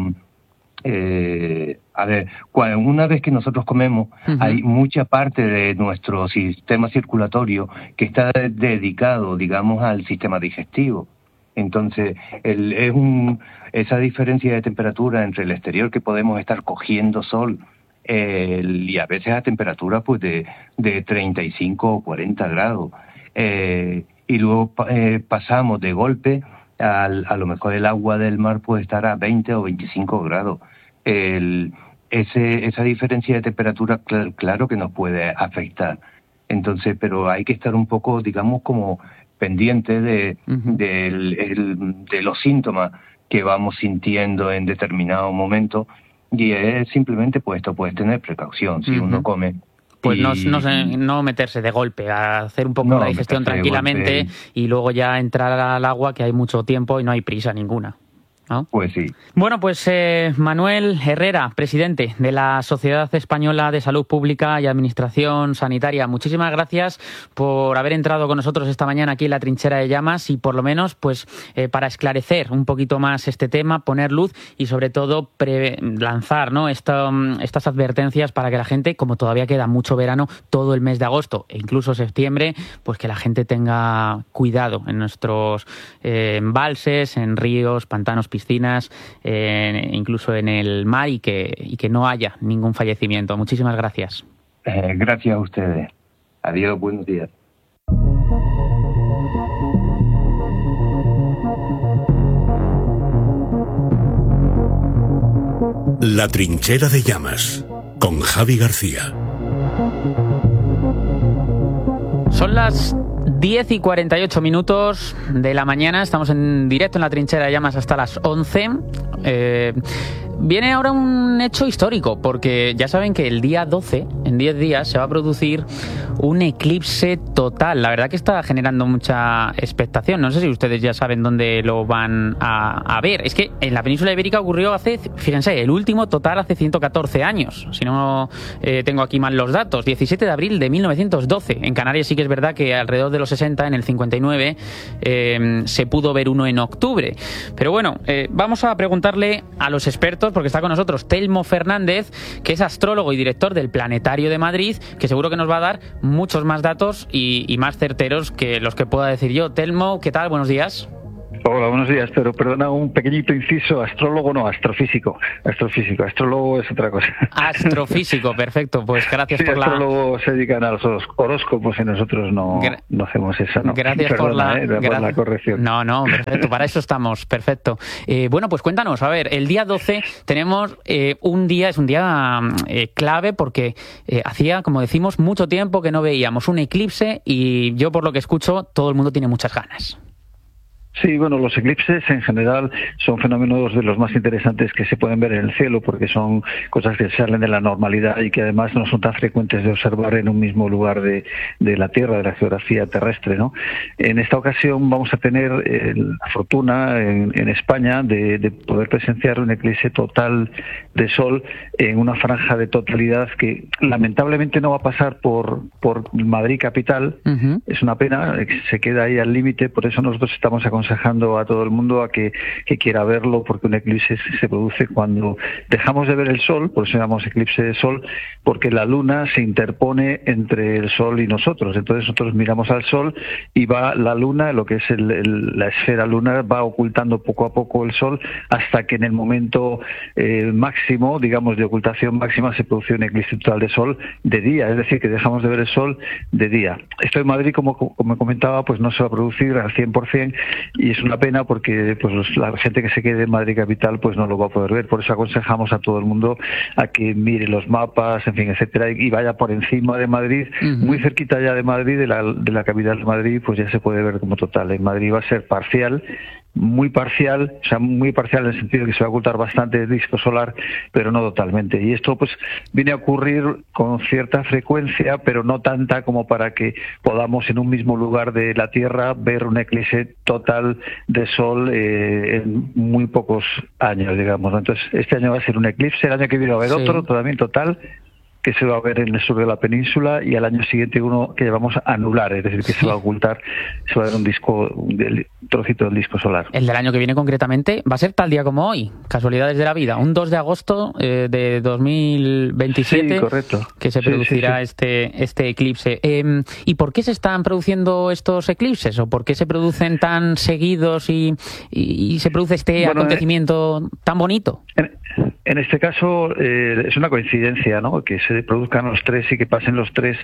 una vez que nosotros comemos, hay mucha parte de nuestro sistema circulatorio que está dedicado, digamos, al sistema digestivo. Entonces, esa diferencia de temperatura entre el exterior, que podemos estar cogiendo sol, y a veces a temperaturas pues de 35 o 40 grados, y luego pasamos de golpe a lo mejor el agua del mar puede estar a 20 o 25 grados. Esa diferencia de temperatura, claro que nos puede afectar. Entonces, pero hay que estar un poco, digamos, como pendiente de los síntomas que vamos sintiendo en determinado momento, y es simplemente pues esto, puedes tener precaución si uno come. Pues no meterse de golpe, a hacer un poco la digestión tranquilamente y luego ya entrar al agua, que hay mucho tiempo y no hay prisa ninguna, ¿no? Pues sí. Bueno, pues Manuel Herrera, presidente de la Sociedad Española de Salud Pública y Administración Sanitaria, muchísimas gracias por haber entrado con nosotros esta mañana aquí en La Trinchera de Llamas y por lo menos pues para esclarecer un poquito más este tema, poner luz y sobre todo lanzar, ¿no? estas advertencias para que la gente, como todavía queda mucho verano, todo el mes de agosto e incluso septiembre, pues que la gente tenga cuidado en nuestros embalses, en ríos, pantanos, piscinas, incluso en el mar, y que no haya ningún fallecimiento. Muchísimas gracias. Gracias a ustedes. Adiós, buenos días. La Trinchera de Llamas, con Javi García. Son las 10:48 de la mañana, estamos en directo en La Trinchera de Llamas hasta las 11. viene ahora un hecho histórico, porque ya saben que el día 12, en 10 días, se va a producir un eclipse total. La verdad que está generando mucha expectación. No sé si ustedes ya saben dónde lo van a ver. Es que en la península ibérica ocurrió fíjense, el último total hace 114 años. Si no tengo aquí mal los datos. 17 de abril de 1912. En Canarias sí que es verdad que alrededor de los 60, en el 59, se pudo ver uno en octubre. Pero bueno, vamos a preguntarle a los expertos, porque está con nosotros Telmo Fernández, que es astrólogo y director del Planetario de Madrid, que seguro que nos va a dar muchos más datos y más certeros que los que pueda decir yo. Telmo, ¿qué tal? Buenos días. Hola, buenos días, pero perdona un pequeñito inciso, astrólogo no, astrofísico. Astrólogo es otra cosa. Astrofísico, perfecto, pues gracias por la... astrólogos se dedican a los horóscopos y nosotros no hacemos eso, ¿no? Gracias perdona, por la corrección. No, perfecto, para eso estamos, perfecto. Bueno, pues cuéntanos, a ver, el día 12 tenemos es un día clave porque hacía, como decimos, mucho tiempo que no veíamos un eclipse y yo, por lo que escucho, todo el mundo tiene muchas ganas. Sí, bueno, los eclipses en general son fenómenos de los más interesantes que se pueden ver en el cielo, porque son cosas que salen de la normalidad y que además no son tan frecuentes de observar en un mismo lugar de la Tierra, de la geografía terrestre, ¿no? En esta ocasión vamos a tener la fortuna en España de poder presenciar un eclipse total de Sol en una franja de totalidad que lamentablemente no va a pasar por Madrid capital. Uh-huh. Es una pena, se queda ahí al límite, por eso nosotros estamos aconsejando a todo el mundo a que quiera verlo, porque un eclipse se produce cuando dejamos de ver el Sol, por eso llamamos eclipse de Sol, porque la Luna se interpone entre el Sol y nosotros. Entonces nosotros miramos al Sol y va la Luna, lo que es la esfera lunar, va ocultando poco a poco el Sol hasta que en el momento máximo, digamos de ocultación máxima, se produce un eclipse total de Sol de día, es decir, que dejamos de ver el Sol de día. Esto en Madrid, como comentaba, pues no se va a producir al 100%, y es una pena porque pues la gente que se quede en Madrid capital pues no lo va a poder ver. Por eso aconsejamos a todo el mundo a que mire los mapas, en fin, etcétera, y vaya por encima de Madrid, muy cerquita ya de Madrid, de la capital de Madrid, pues ya se puede ver como total. En Madrid va a ser parcial, muy parcial en el sentido de que se va a ocultar bastante el disco solar, pero no totalmente. Y esto pues viene a ocurrir con cierta frecuencia, pero no tanta como para que podamos en un mismo lugar de la Tierra ver un eclipse total de Sol en muy pocos años, digamos. Entonces, este año va a ser un eclipse, el año que viene va a haber otro también total, que se va a ver en el sur de la península, y al año siguiente uno que llamamos anular, es decir, que se va a ocultar, se va a ver un trocito del disco solar. El del año que viene concretamente va a ser tal día como hoy, casualidades de la vida, un 2 de agosto de 2027, sí, correcto, que se producirá este eclipse. ¿Y por qué se están produciendo estos eclipses? ¿O por qué se producen tan seguidos y se produce este acontecimiento tan bonito? En este caso es una coincidencia, ¿no?, que se produzcan los tres y que pasen los tres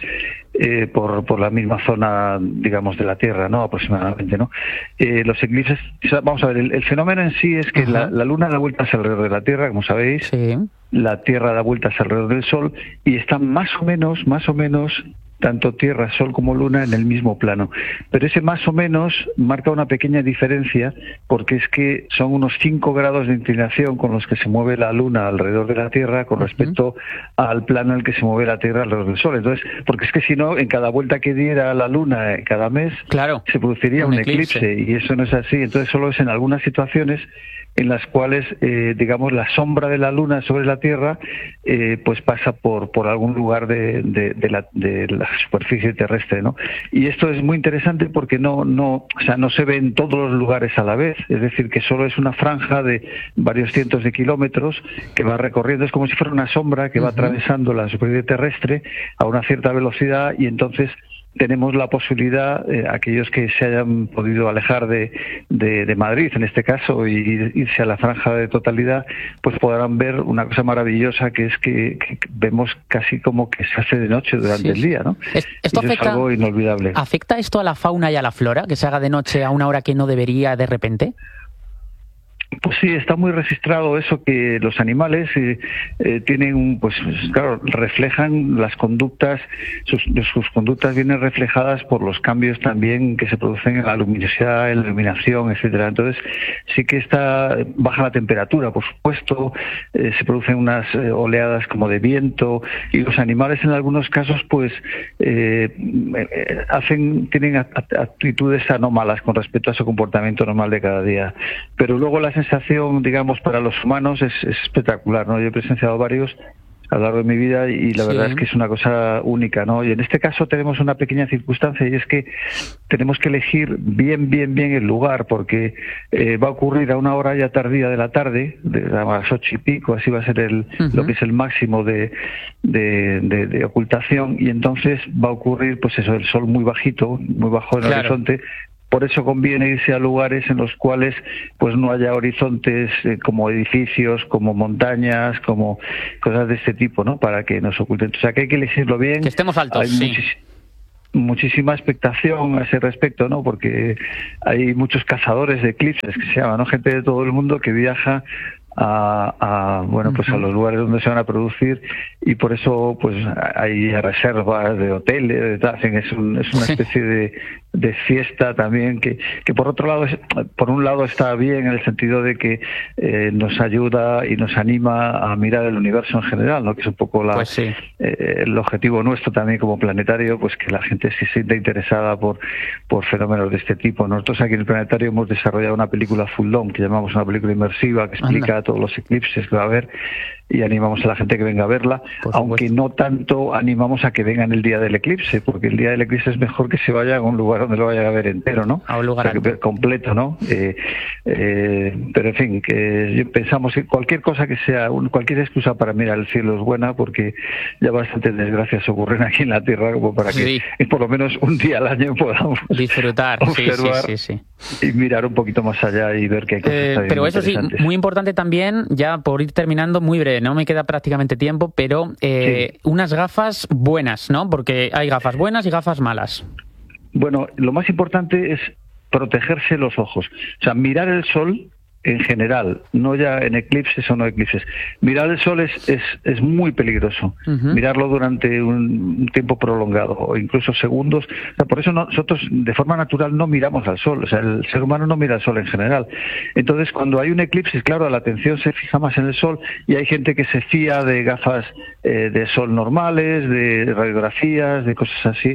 por la misma zona, digamos, de la Tierra, ¿no?, aproximadamente, ¿no? Los eclipses, vamos a ver, el fenómeno en sí es que la Luna da vueltas alrededor de la Tierra, como sabéis, la Tierra da vueltas alrededor del Sol, y están más o menos tanto Tierra, Sol como Luna en el mismo plano. Pero ese más o menos marca una pequeña diferencia, porque es que son unos 5 grados de inclinación con los que se mueve la Luna alrededor de la Tierra con respecto al plano en el que se mueve la Tierra alrededor del Sol. Entonces, porque es que si no, en cada vuelta que diera la Luna cada mes, se produciría un eclipse, y eso no es así. Entonces, solo es en algunas situaciones en las cuales, digamos, la sombra de la Luna sobre la Tierra pues pasa por algún lugar de la superficie terrestre, ¿no? Y esto es muy interesante porque no se ve en todos los lugares a la vez, es decir, que solo es una franja de varios cientos de kilómetros que va recorriendo, es como si fuera una sombra que va atravesando la superficie terrestre a una cierta velocidad, y entonces tenemos la posibilidad, aquellos que se hayan podido alejar de Madrid, en este caso, y irse a la franja de totalidad, pues podrán ver una cosa maravillosa, que es que vemos casi como que se hace de noche durante el día, ¿no? ¿Esto es algo inolvidable. ¿Afecta esto a la fauna y a la flora, que se haga de noche a una hora que no debería de repente? Pues sí, está muy registrado eso, que los animales tienen, pues claro, reflejan las conductas, sus conductas vienen reflejadas por los cambios también que se producen en la luminosidad, en la iluminación, etcétera. Entonces sí que baja la temperatura, por supuesto, se producen unas oleadas como de viento, y los animales en algunos casos pues tienen actitudes anómalas con respecto a su comportamiento normal de cada día. Pero luego la sensación, digamos, para los humanos es espectacular, ¿no? Yo he presenciado varios a lo largo de mi vida y la verdad es que es una cosa única, ¿no? Y en este caso tenemos una pequeña circunstancia, y es que tenemos que elegir bien el lugar, porque va a ocurrir a una hora ya tardía de la tarde, a las 8 y pico, así va a ser lo que es el máximo de ocultación, y entonces va a ocurrir, pues eso, el sol muy bajito, muy bajo en el horizonte. Por eso conviene irse a lugares en los cuales pues no haya horizontes como edificios, como montañas, como cosas de este tipo, ¿no? Para que nos oculten. O sea, que hay que elegirlo bien. Que estemos altos, hay muchísima expectación a ese respecto, ¿no? Porque hay muchos cazadores de eclipses, que se llaman, ¿no? Gente de todo el mundo que viaja a los lugares donde se van a producir, y por eso pues hay reservas de hoteles, es una especie de fiesta también que por otro lado por un lado está bien en el sentido de que nos ayuda y nos anima a mirar el universo en general, ¿no? Que es un poco el objetivo nuestro también como planetario, pues que la gente se sienta interesada por fenómenos de este tipo. Nosotros aquí en el planetario hemos desarrollado una película full dome que llamamos una película inmersiva que explica todos los eclipses que va a haber, y animamos a la gente que venga a verla, aunque no tanto animamos a que vengan el día del eclipse, porque el día del eclipse es mejor que se vaya a un lugar donde lo vaya a ver entero, ¿no? A un lugar completo, ¿no? Pero en fin, que pensamos que cualquier cosa que sea, cualquier excusa para mirar el cielo es buena, porque ya bastantes desgracias ocurren aquí en la Tierra como para que por lo menos un día al año podamos disfrutar, observar y mirar un poquito más allá y ver que hay cosas pero eso sí, muy importante también, ya por ir terminando, muy breve, no me queda prácticamente tiempo, pero unas gafas buenas, ¿no? Porque hay gafas buenas y gafas malas. Bueno, lo más importante es protegerse los ojos. O sea, mirar el sol en general, no ya en eclipses o no eclipses. Mirar el sol es muy peligroso. Mirarlo durante un tiempo prolongado o incluso segundos. O sea, por eso nosotros de forma natural no miramos al sol. O sea, el ser humano no mira al sol en general. Entonces, cuando hay un eclipse, claro, la atención se fija más en el sol, y hay gente que se fía de gafas de sol normales, de radiografías, de cosas así.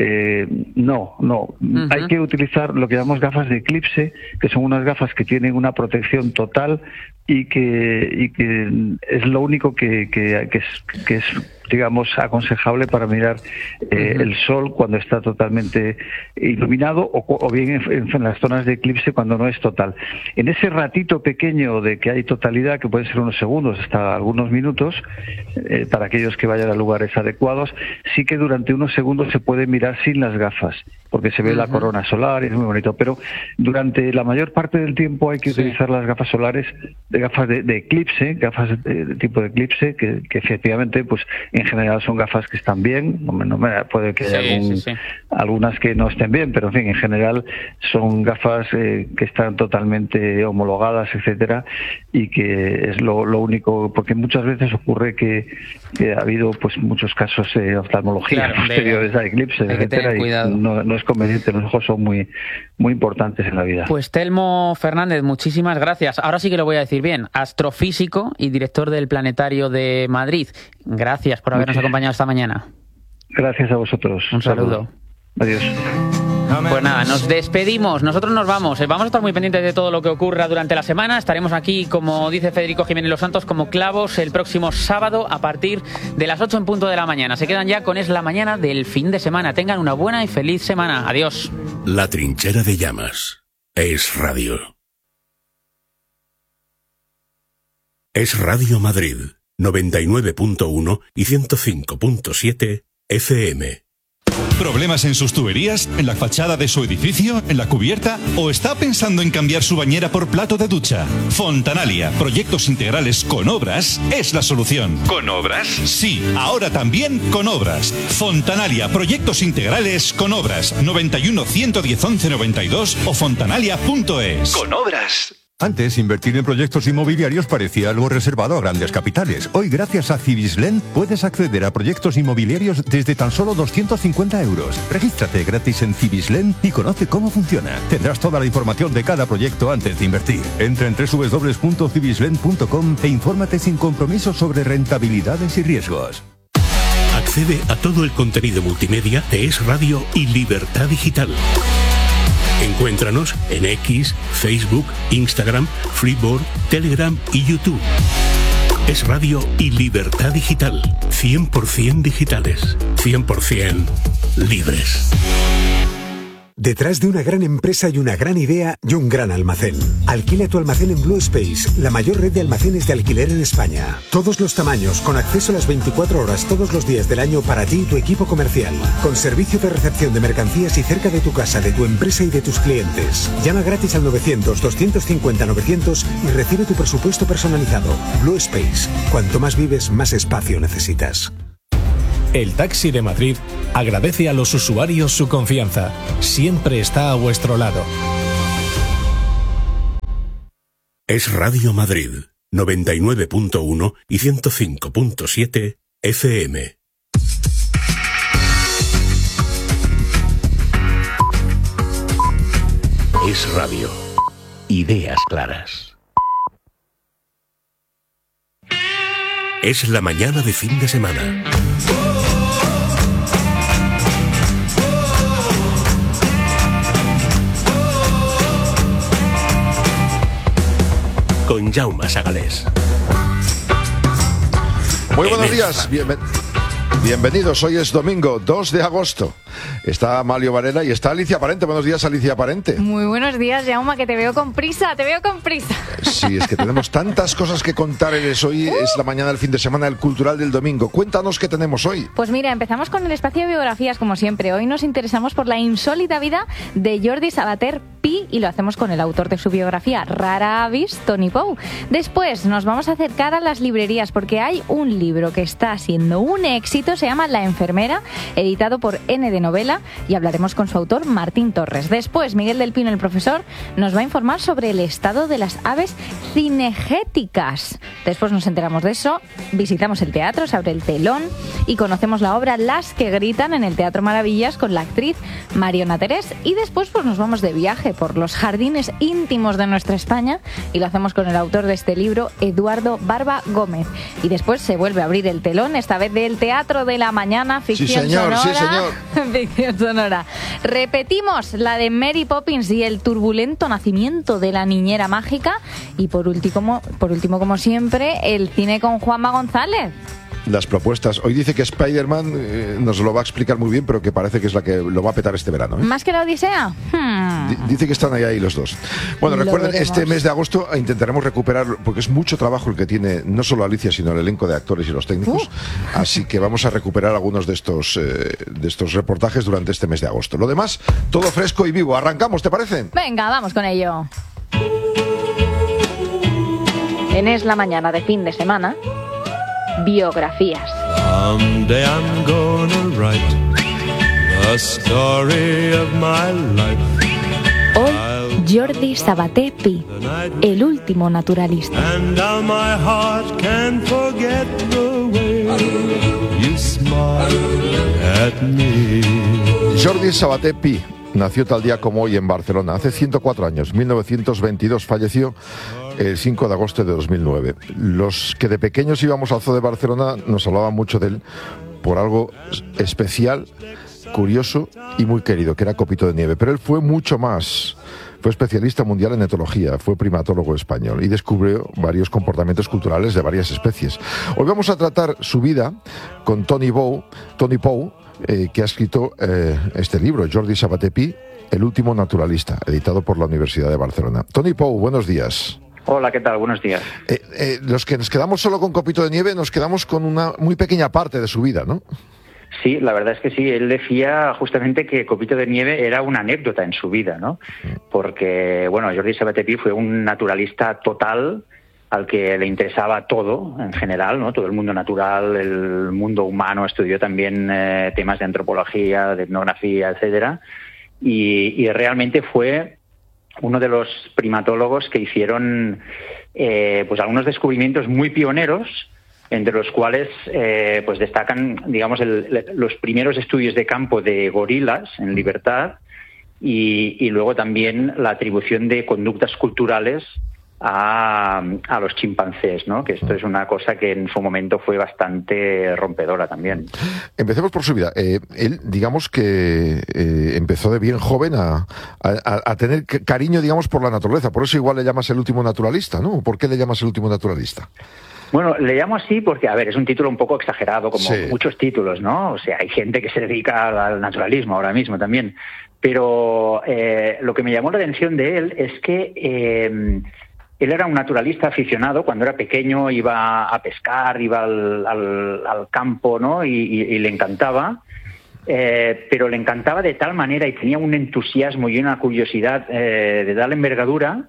No. Hay que utilizar lo que llamamos gafas de eclipse, que son unas gafas que tienen una protección total y que es lo único que es digamos aconsejable para mirar el sol cuando está totalmente iluminado o bien en las zonas de eclipse cuando no es total. En ese ratito pequeño de que hay totalidad, que pueden ser unos segundos hasta algunos minutos, para aquellos que vayan a lugares adecuados, sí que durante unos segundos se puede mirar sin las gafas, porque se ve la corona solar y es muy bonito, pero durante la mayor parte del tiempo hay que utilizar las gafas solares, gafas de eclipse, gafas de tipo de eclipse, que efectivamente pues en general son gafas que están bien, puede que haya algunas que no estén bien, pero en fin, en general son gafas que están totalmente homologadas, etcétera, y que es lo único, porque muchas veces ocurre que ha habido pues muchos casos de oftalmología posteriores a eclipses, etcétera, y no es conveniente. Los ojos son muy importantes en la vida. Pues Telmo Fernández, muchísimas gracias. Ahora sí que lo voy a decir bien, astrofísico y director del Planetario de Madrid. Gracias por habernos acompañado esta mañana. Gracias a vosotros. Un saludo. Adiós. Pues nada, nos despedimos, nosotros nos vamos. Vamos a estar muy pendientes de todo lo que ocurra durante la semana. Estaremos aquí, como dice Federico Jiménez Los Santos, como clavos el próximo sábado a partir de las 8 en punto de la mañana. Se quedan ya con Es la Mañana del fin de semana. Tengan una buena y feliz semana. Adiós. La Trinchera de Llamas. Es Radio. Es Radio Madrid, 99.1 y 105.7 FM. ¿Problemas en sus tuberías? ¿En la fachada de su edificio? ¿En la cubierta? ¿O está pensando en cambiar su bañera por plato de ducha? Fontanalia, proyectos integrales con obras, es la solución. ¿Con obras? Sí, ahora también con obras. Fontanalia, proyectos integrales con obras. 91 110 11 92 o fontanalia.es. Con obras. Antes, invertir en proyectos inmobiliarios parecía algo reservado a grandes capitales. Hoy, gracias a Cibislen, puedes acceder a proyectos inmobiliarios desde tan solo 250 euros. Regístrate gratis en Cibislen y conoce cómo funciona. Tendrás toda la información de cada proyecto antes de invertir. Entra en www.cibislen.com e infórmate sin compromiso sobre rentabilidades y riesgos. Accede a todo el contenido multimedia de Es Radio y Libertad Digital. Encuéntranos en X, Facebook, Instagram, Freeboard, Telegram y YouTube. Es Radio y Libertad Digital. 100% digitales. 100% libres. Detrás de una gran empresa y una gran idea y un gran almacén. Alquila tu almacén en Blue Space, la mayor red de almacenes de alquiler en España. Todos los tamaños, con acceso a las 24 horas todos los días del año para ti y tu equipo comercial. Con servicio de recepción de mercancías y cerca de tu casa, de tu empresa y de tus clientes. Llama gratis al 900-250-900 y recibe tu presupuesto personalizado. Blue Space. Cuanto más vives, más espacio necesitas. El Taxi de Madrid agradece a los usuarios su confianza. Siempre está a vuestro lado. Es Radio Madrid, 99.1 y 105.7 FM. Es Radio. Ideas claras. Es la mañana de fin de semana. Con Jaume Sagalés. Muy buenos días, bienvenidos. Hoy es domingo 2 de agosto. Está Amalio Varela y está Alicia Parente. Buenos días, Alicia Parente. Muy buenos días, Jaume, que te veo con prisa, Sí, es que tenemos tantas cosas que contar. Hoy es la mañana del fin de semana, el cultural del domingo. Cuéntanos qué tenemos hoy. Pues mira, empezamos con el espacio de biografías, como siempre. Hoy nos interesamos por la insólita vida de Jordi Sabater Pi y lo hacemos con el autor de su biografía, Rara Avis, Tony Pou. Después nos vamos a acercar a las librerías porque hay un libro que está siendo un éxito, se llama La enfermera, editado por N de Novela, y hablaremos con su autor, Martín Torres. Después, Miguel del Pino, el profesor, nos va a informar sobre el estado de las aves cinegéticas. Después nos enteramos de eso, visitamos el teatro, se abre el telón y conocemos la obra Las que gritan en el Teatro Maravillas con la actriz Mariona Terés. Y después pues nos vamos de viaje por los jardines íntimos de nuestra España y lo hacemos con el autor de este libro, Eduardo Barba Gómez. Y después se vuelve a abrir el telón, esta vez del Teatro de la Mañana, ficción sonora. Sí, señor. Ficción sonora. Repetimos la de Mary Poppins y el turbulento nacimiento de la niñera mágica. Y por último, como siempre, el cine con Juanma González. Las propuestas. Hoy dice que Spider-Man nos lo va a explicar muy bien, pero que parece que es la que lo va a petar este verano. ¿Más que la Odisea? Dice que están ahí los dos. Bueno, recuerden, este mes de agosto intentaremos recuperar, porque es mucho trabajo el que tiene no solo Alicia, sino el elenco de actores y los técnicos. Así que vamos a recuperar algunos de estos reportajes durante este mes de agosto. Lo demás, todo fresco y vivo. ¿Arrancamos, te parece? Venga, vamos con ello. En Es la Mañana de fin de semana, biografías. Someday I'm gonna write the story of my life. Hoy, Jordi Sabater Pi, el último naturalista. And now my heart can't forget the way you smile at me. Jordi Sabater Pi nació tal día como hoy en Barcelona, hace 104 años, 1922, falleció el 5 de agosto de 2009. Los que de pequeños íbamos al Zoo de Barcelona nos hablaban mucho de él por algo especial, curioso y muy querido, que era Copito de Nieve. Pero él fue mucho más. Fue especialista mundial en etología, fue primatólogo español y descubrió varios comportamientos culturales de varias especies. Hoy vamos a tratar su vida con Tony Pou, que ha escrito este libro, Jordi Sabater Pi, El último naturalista, editado por la Universidad de Barcelona. Tony Pou, buenos días. Hola, ¿qué tal? Buenos días. Los que nos quedamos solo con Copito de Nieve, nos quedamos con una muy pequeña parte de su vida, ¿no? Sí, la verdad es que sí. Él decía justamente que Copito de Nieve era una anécdota en su vida, ¿no? Porque, bueno, Jordi Sabater Pi fue un naturalista total al que le interesaba todo en general, ¿no? Todo el mundo natural, el mundo humano. Estudió también temas de antropología, de etnografía, etcétera. Y realmente fue uno de los primatólogos que hicieron pues algunos descubrimientos muy pioneros, entre los cuales pues destacan, digamos, los primeros estudios de campo de gorilas en libertad y luego también la atribución de conductas culturales a los chimpancés, ¿no? Que esto es una cosa que en su momento fue bastante rompedora también. Empecemos por su vida. Él, digamos que empezó de bien joven a tener cariño, digamos, por la naturaleza. Por eso igual le llamas el último naturalista, ¿no? ¿Por qué le llamas el último naturalista? Bueno, le llamo así porque, a ver, es un título un poco exagerado, como muchos títulos, ¿no? O sea, hay gente que se dedica al naturalismo ahora mismo también. Pero lo que me llamó la atención de él es que él era un naturalista aficionado. Cuando era pequeño iba a pescar, iba al campo, ¿no? Y le encantaba, pero le encantaba de tal manera y tenía un entusiasmo y una curiosidad de tal envergadura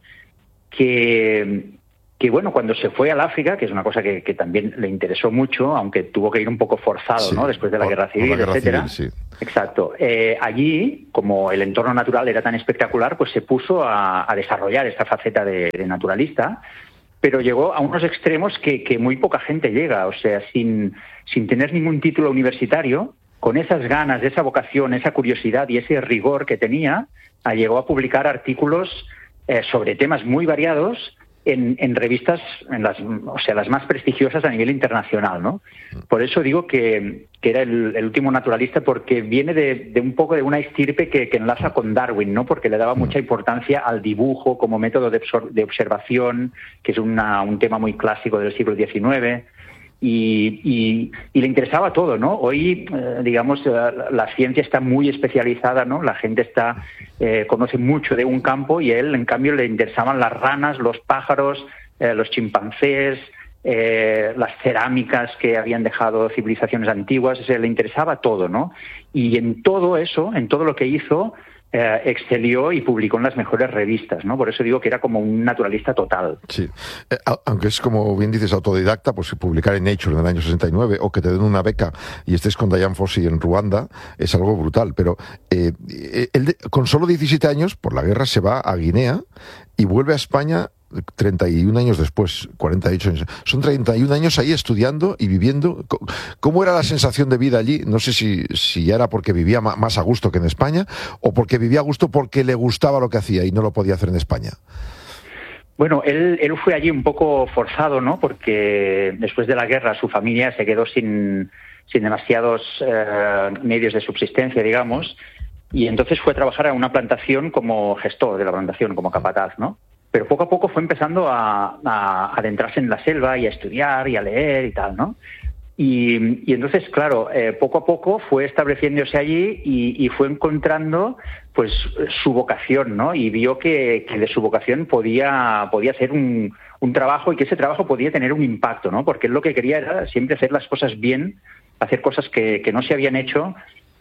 que bueno, cuando se fue al África, que es una cosa que también le interesó mucho, aunque tuvo que ir un poco forzado, ¿no? Después de la guerra civil, etcétera. Exacto. Allí, como el entorno natural era tan espectacular, pues se puso a desarrollar esta faceta de naturalista, pero llegó a unos extremos que muy poca gente llega. O sea, sin tener ningún título universitario, con esas ganas, esa vocación, esa curiosidad y ese rigor que tenía, llegó a publicar artículos sobre temas muy variados en revistas, las más prestigiosas a nivel internacional, ¿no? Por eso digo que era el último naturalista, porque viene de un poco de una estirpe que enlaza con Darwin, ¿no? Porque le daba mucha importancia al dibujo como método de observación, que es un tema muy clásico del siglo XIX. Y le interesaba todo, ¿no? Hoy, digamos, la ciencia está muy especializada, ¿no? La gente conoce mucho de un campo y a él, en cambio, le interesaban las ranas, los pájaros, los chimpancés, las cerámicas que habían dejado civilizaciones antiguas. O sea, le interesaba todo, ¿no? Y en todo eso, en todo lo que hizo, excelió y publicó en las mejores revistas, ¿no? Por eso digo que era como un naturalista total. Sí, aunque es, como bien dices, autodidacta, pues publicar en Nature en el año 69 o que te den una beca y estés con Dian Fossey en Ruanda es algo brutal, pero él con solo 17 años, por la guerra, se va a Guinea y vuelve a España 31 años después, 48 años. Son 31 años ahí estudiando y viviendo. ¿Cómo era la sensación de vida allí? No sé si ya era porque vivía más a gusto que en España o porque vivía a gusto porque le gustaba lo que hacía y no lo podía hacer en España. Bueno, él fue allí un poco forzado, ¿no? Porque después de la guerra su familia se quedó sin demasiados medios de subsistencia, digamos, y entonces fue a trabajar a una plantación como gestor de la plantación, como capataz, ¿no? Pero poco a poco fue empezando a adentrarse en la selva y a estudiar y a leer y tal, ¿no? Y entonces, claro, poco a poco fue estableciéndose allí y fue encontrando pues su vocación, ¿no? Y vio que de su vocación podía hacer un trabajo y que ese trabajo podía tener un impacto, ¿no? Porque él lo que quería era siempre hacer las cosas bien, hacer cosas que no se habían hecho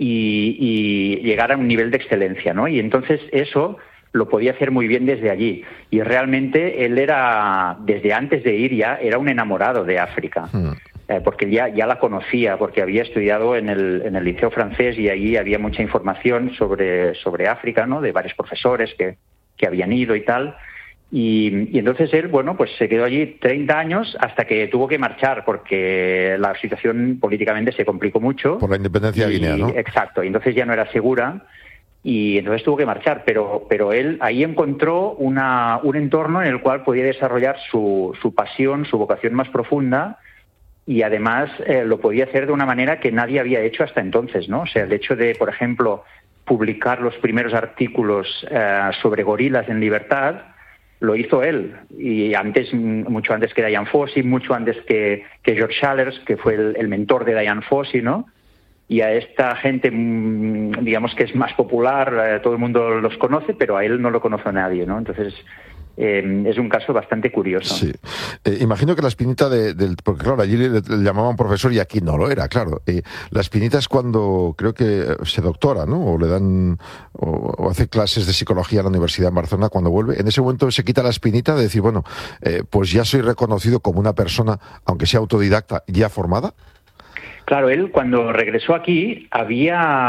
y llegar a un nivel de excelencia, ¿no? Y entonces eso lo podía hacer muy bien desde allí. Y realmente él era, desde antes de ir ya, era un enamorado de África. Porque ya la conocía, porque había estudiado en el liceo francés y allí había mucha información sobre África, ¿no? De varios profesores que habían ido y tal. Y entonces él, bueno, pues se quedó allí 30 años hasta que tuvo que marchar porque la situación políticamente se complicó mucho. Por la independencia de Guinea, ¿no? Exacto, y entonces ya no era segura. Y entonces tuvo que marchar, pero él ahí encontró un entorno en el cual podía desarrollar su pasión, su vocación más profunda, y además lo podía hacer de una manera que nadie había hecho hasta entonces, ¿no? O sea, el hecho de, por ejemplo, publicar los primeros artículos sobre gorilas en libertad, lo hizo él, y mucho antes que Dian Fossey, mucho antes que George Shallers, que fue el mentor de Dian Fossey, ¿no? Y a esta gente, digamos que es más popular, todo el mundo los conoce, pero a él no lo conoce nadie, ¿no? Entonces, es un caso bastante curioso. Sí. Imagino que la espinita porque claro, allí le llamaban profesor y aquí no lo era, claro. La espinita es cuando creo que se doctora, ¿no? O le dan, o hace clases de psicología en la Universidad de Barcelona cuando vuelve. En ese momento se quita la espinita de decir, bueno, pues ya soy reconocido como una persona, aunque sea autodidacta, ya formada. Claro, él cuando regresó aquí había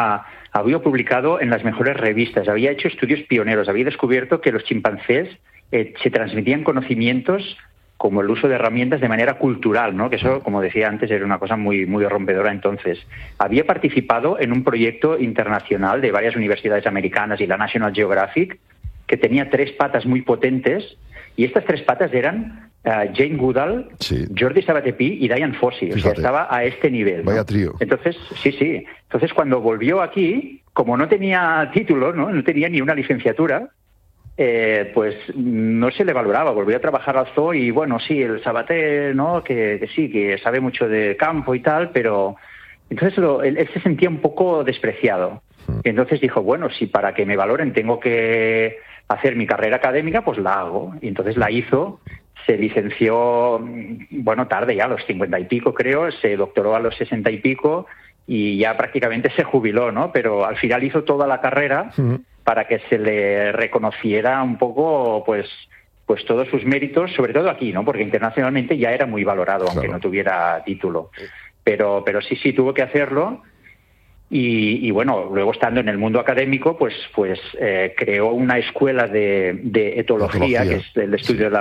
había publicado en las mejores revistas, había hecho estudios pioneros, había descubierto que los chimpancés se transmitían conocimientos como el uso de herramientas de manera cultural, ¿no? Que eso, como decía antes, era una cosa muy, muy rompedora entonces. Había participado en un proyecto internacional de varias universidades americanas y la National Geographic, que tenía 3 patas muy potentes, y estas 3 patas eran Jane Goodall, Jordi Sabaté-Pi y Dian Fossey. O sea, estaba a este nivel, ¿no? Vaya trío. Entonces, sí. Entonces, cuando volvió aquí, como no tenía título, no tenía ni una licenciatura, pues no se le valoraba. Volvió a trabajar al zoo y, bueno, sí, el Sabaté, ¿no? Que sí, que sabe mucho de campo y tal, pero entonces él se sentía un poco despreciado. Y entonces dijo, bueno, si para que me valoren tengo que hacer mi carrera académica, pues la hago. Y entonces la hizo, se licenció, bueno, tarde ya, a los 50 y pico creo, se doctoró a los 60 y pico y ya prácticamente se jubiló, ¿no? Pero al final hizo toda la carrera para que se le reconociera un poco, pues todos sus méritos, sobre todo aquí, ¿no? Porque internacionalmente ya era muy valorado, aunque no tuviera título. Pero sí, tuvo que hacerlo. Y bueno, luego estando en el mundo académico, pues creó una escuela de etología, que es el estudio de la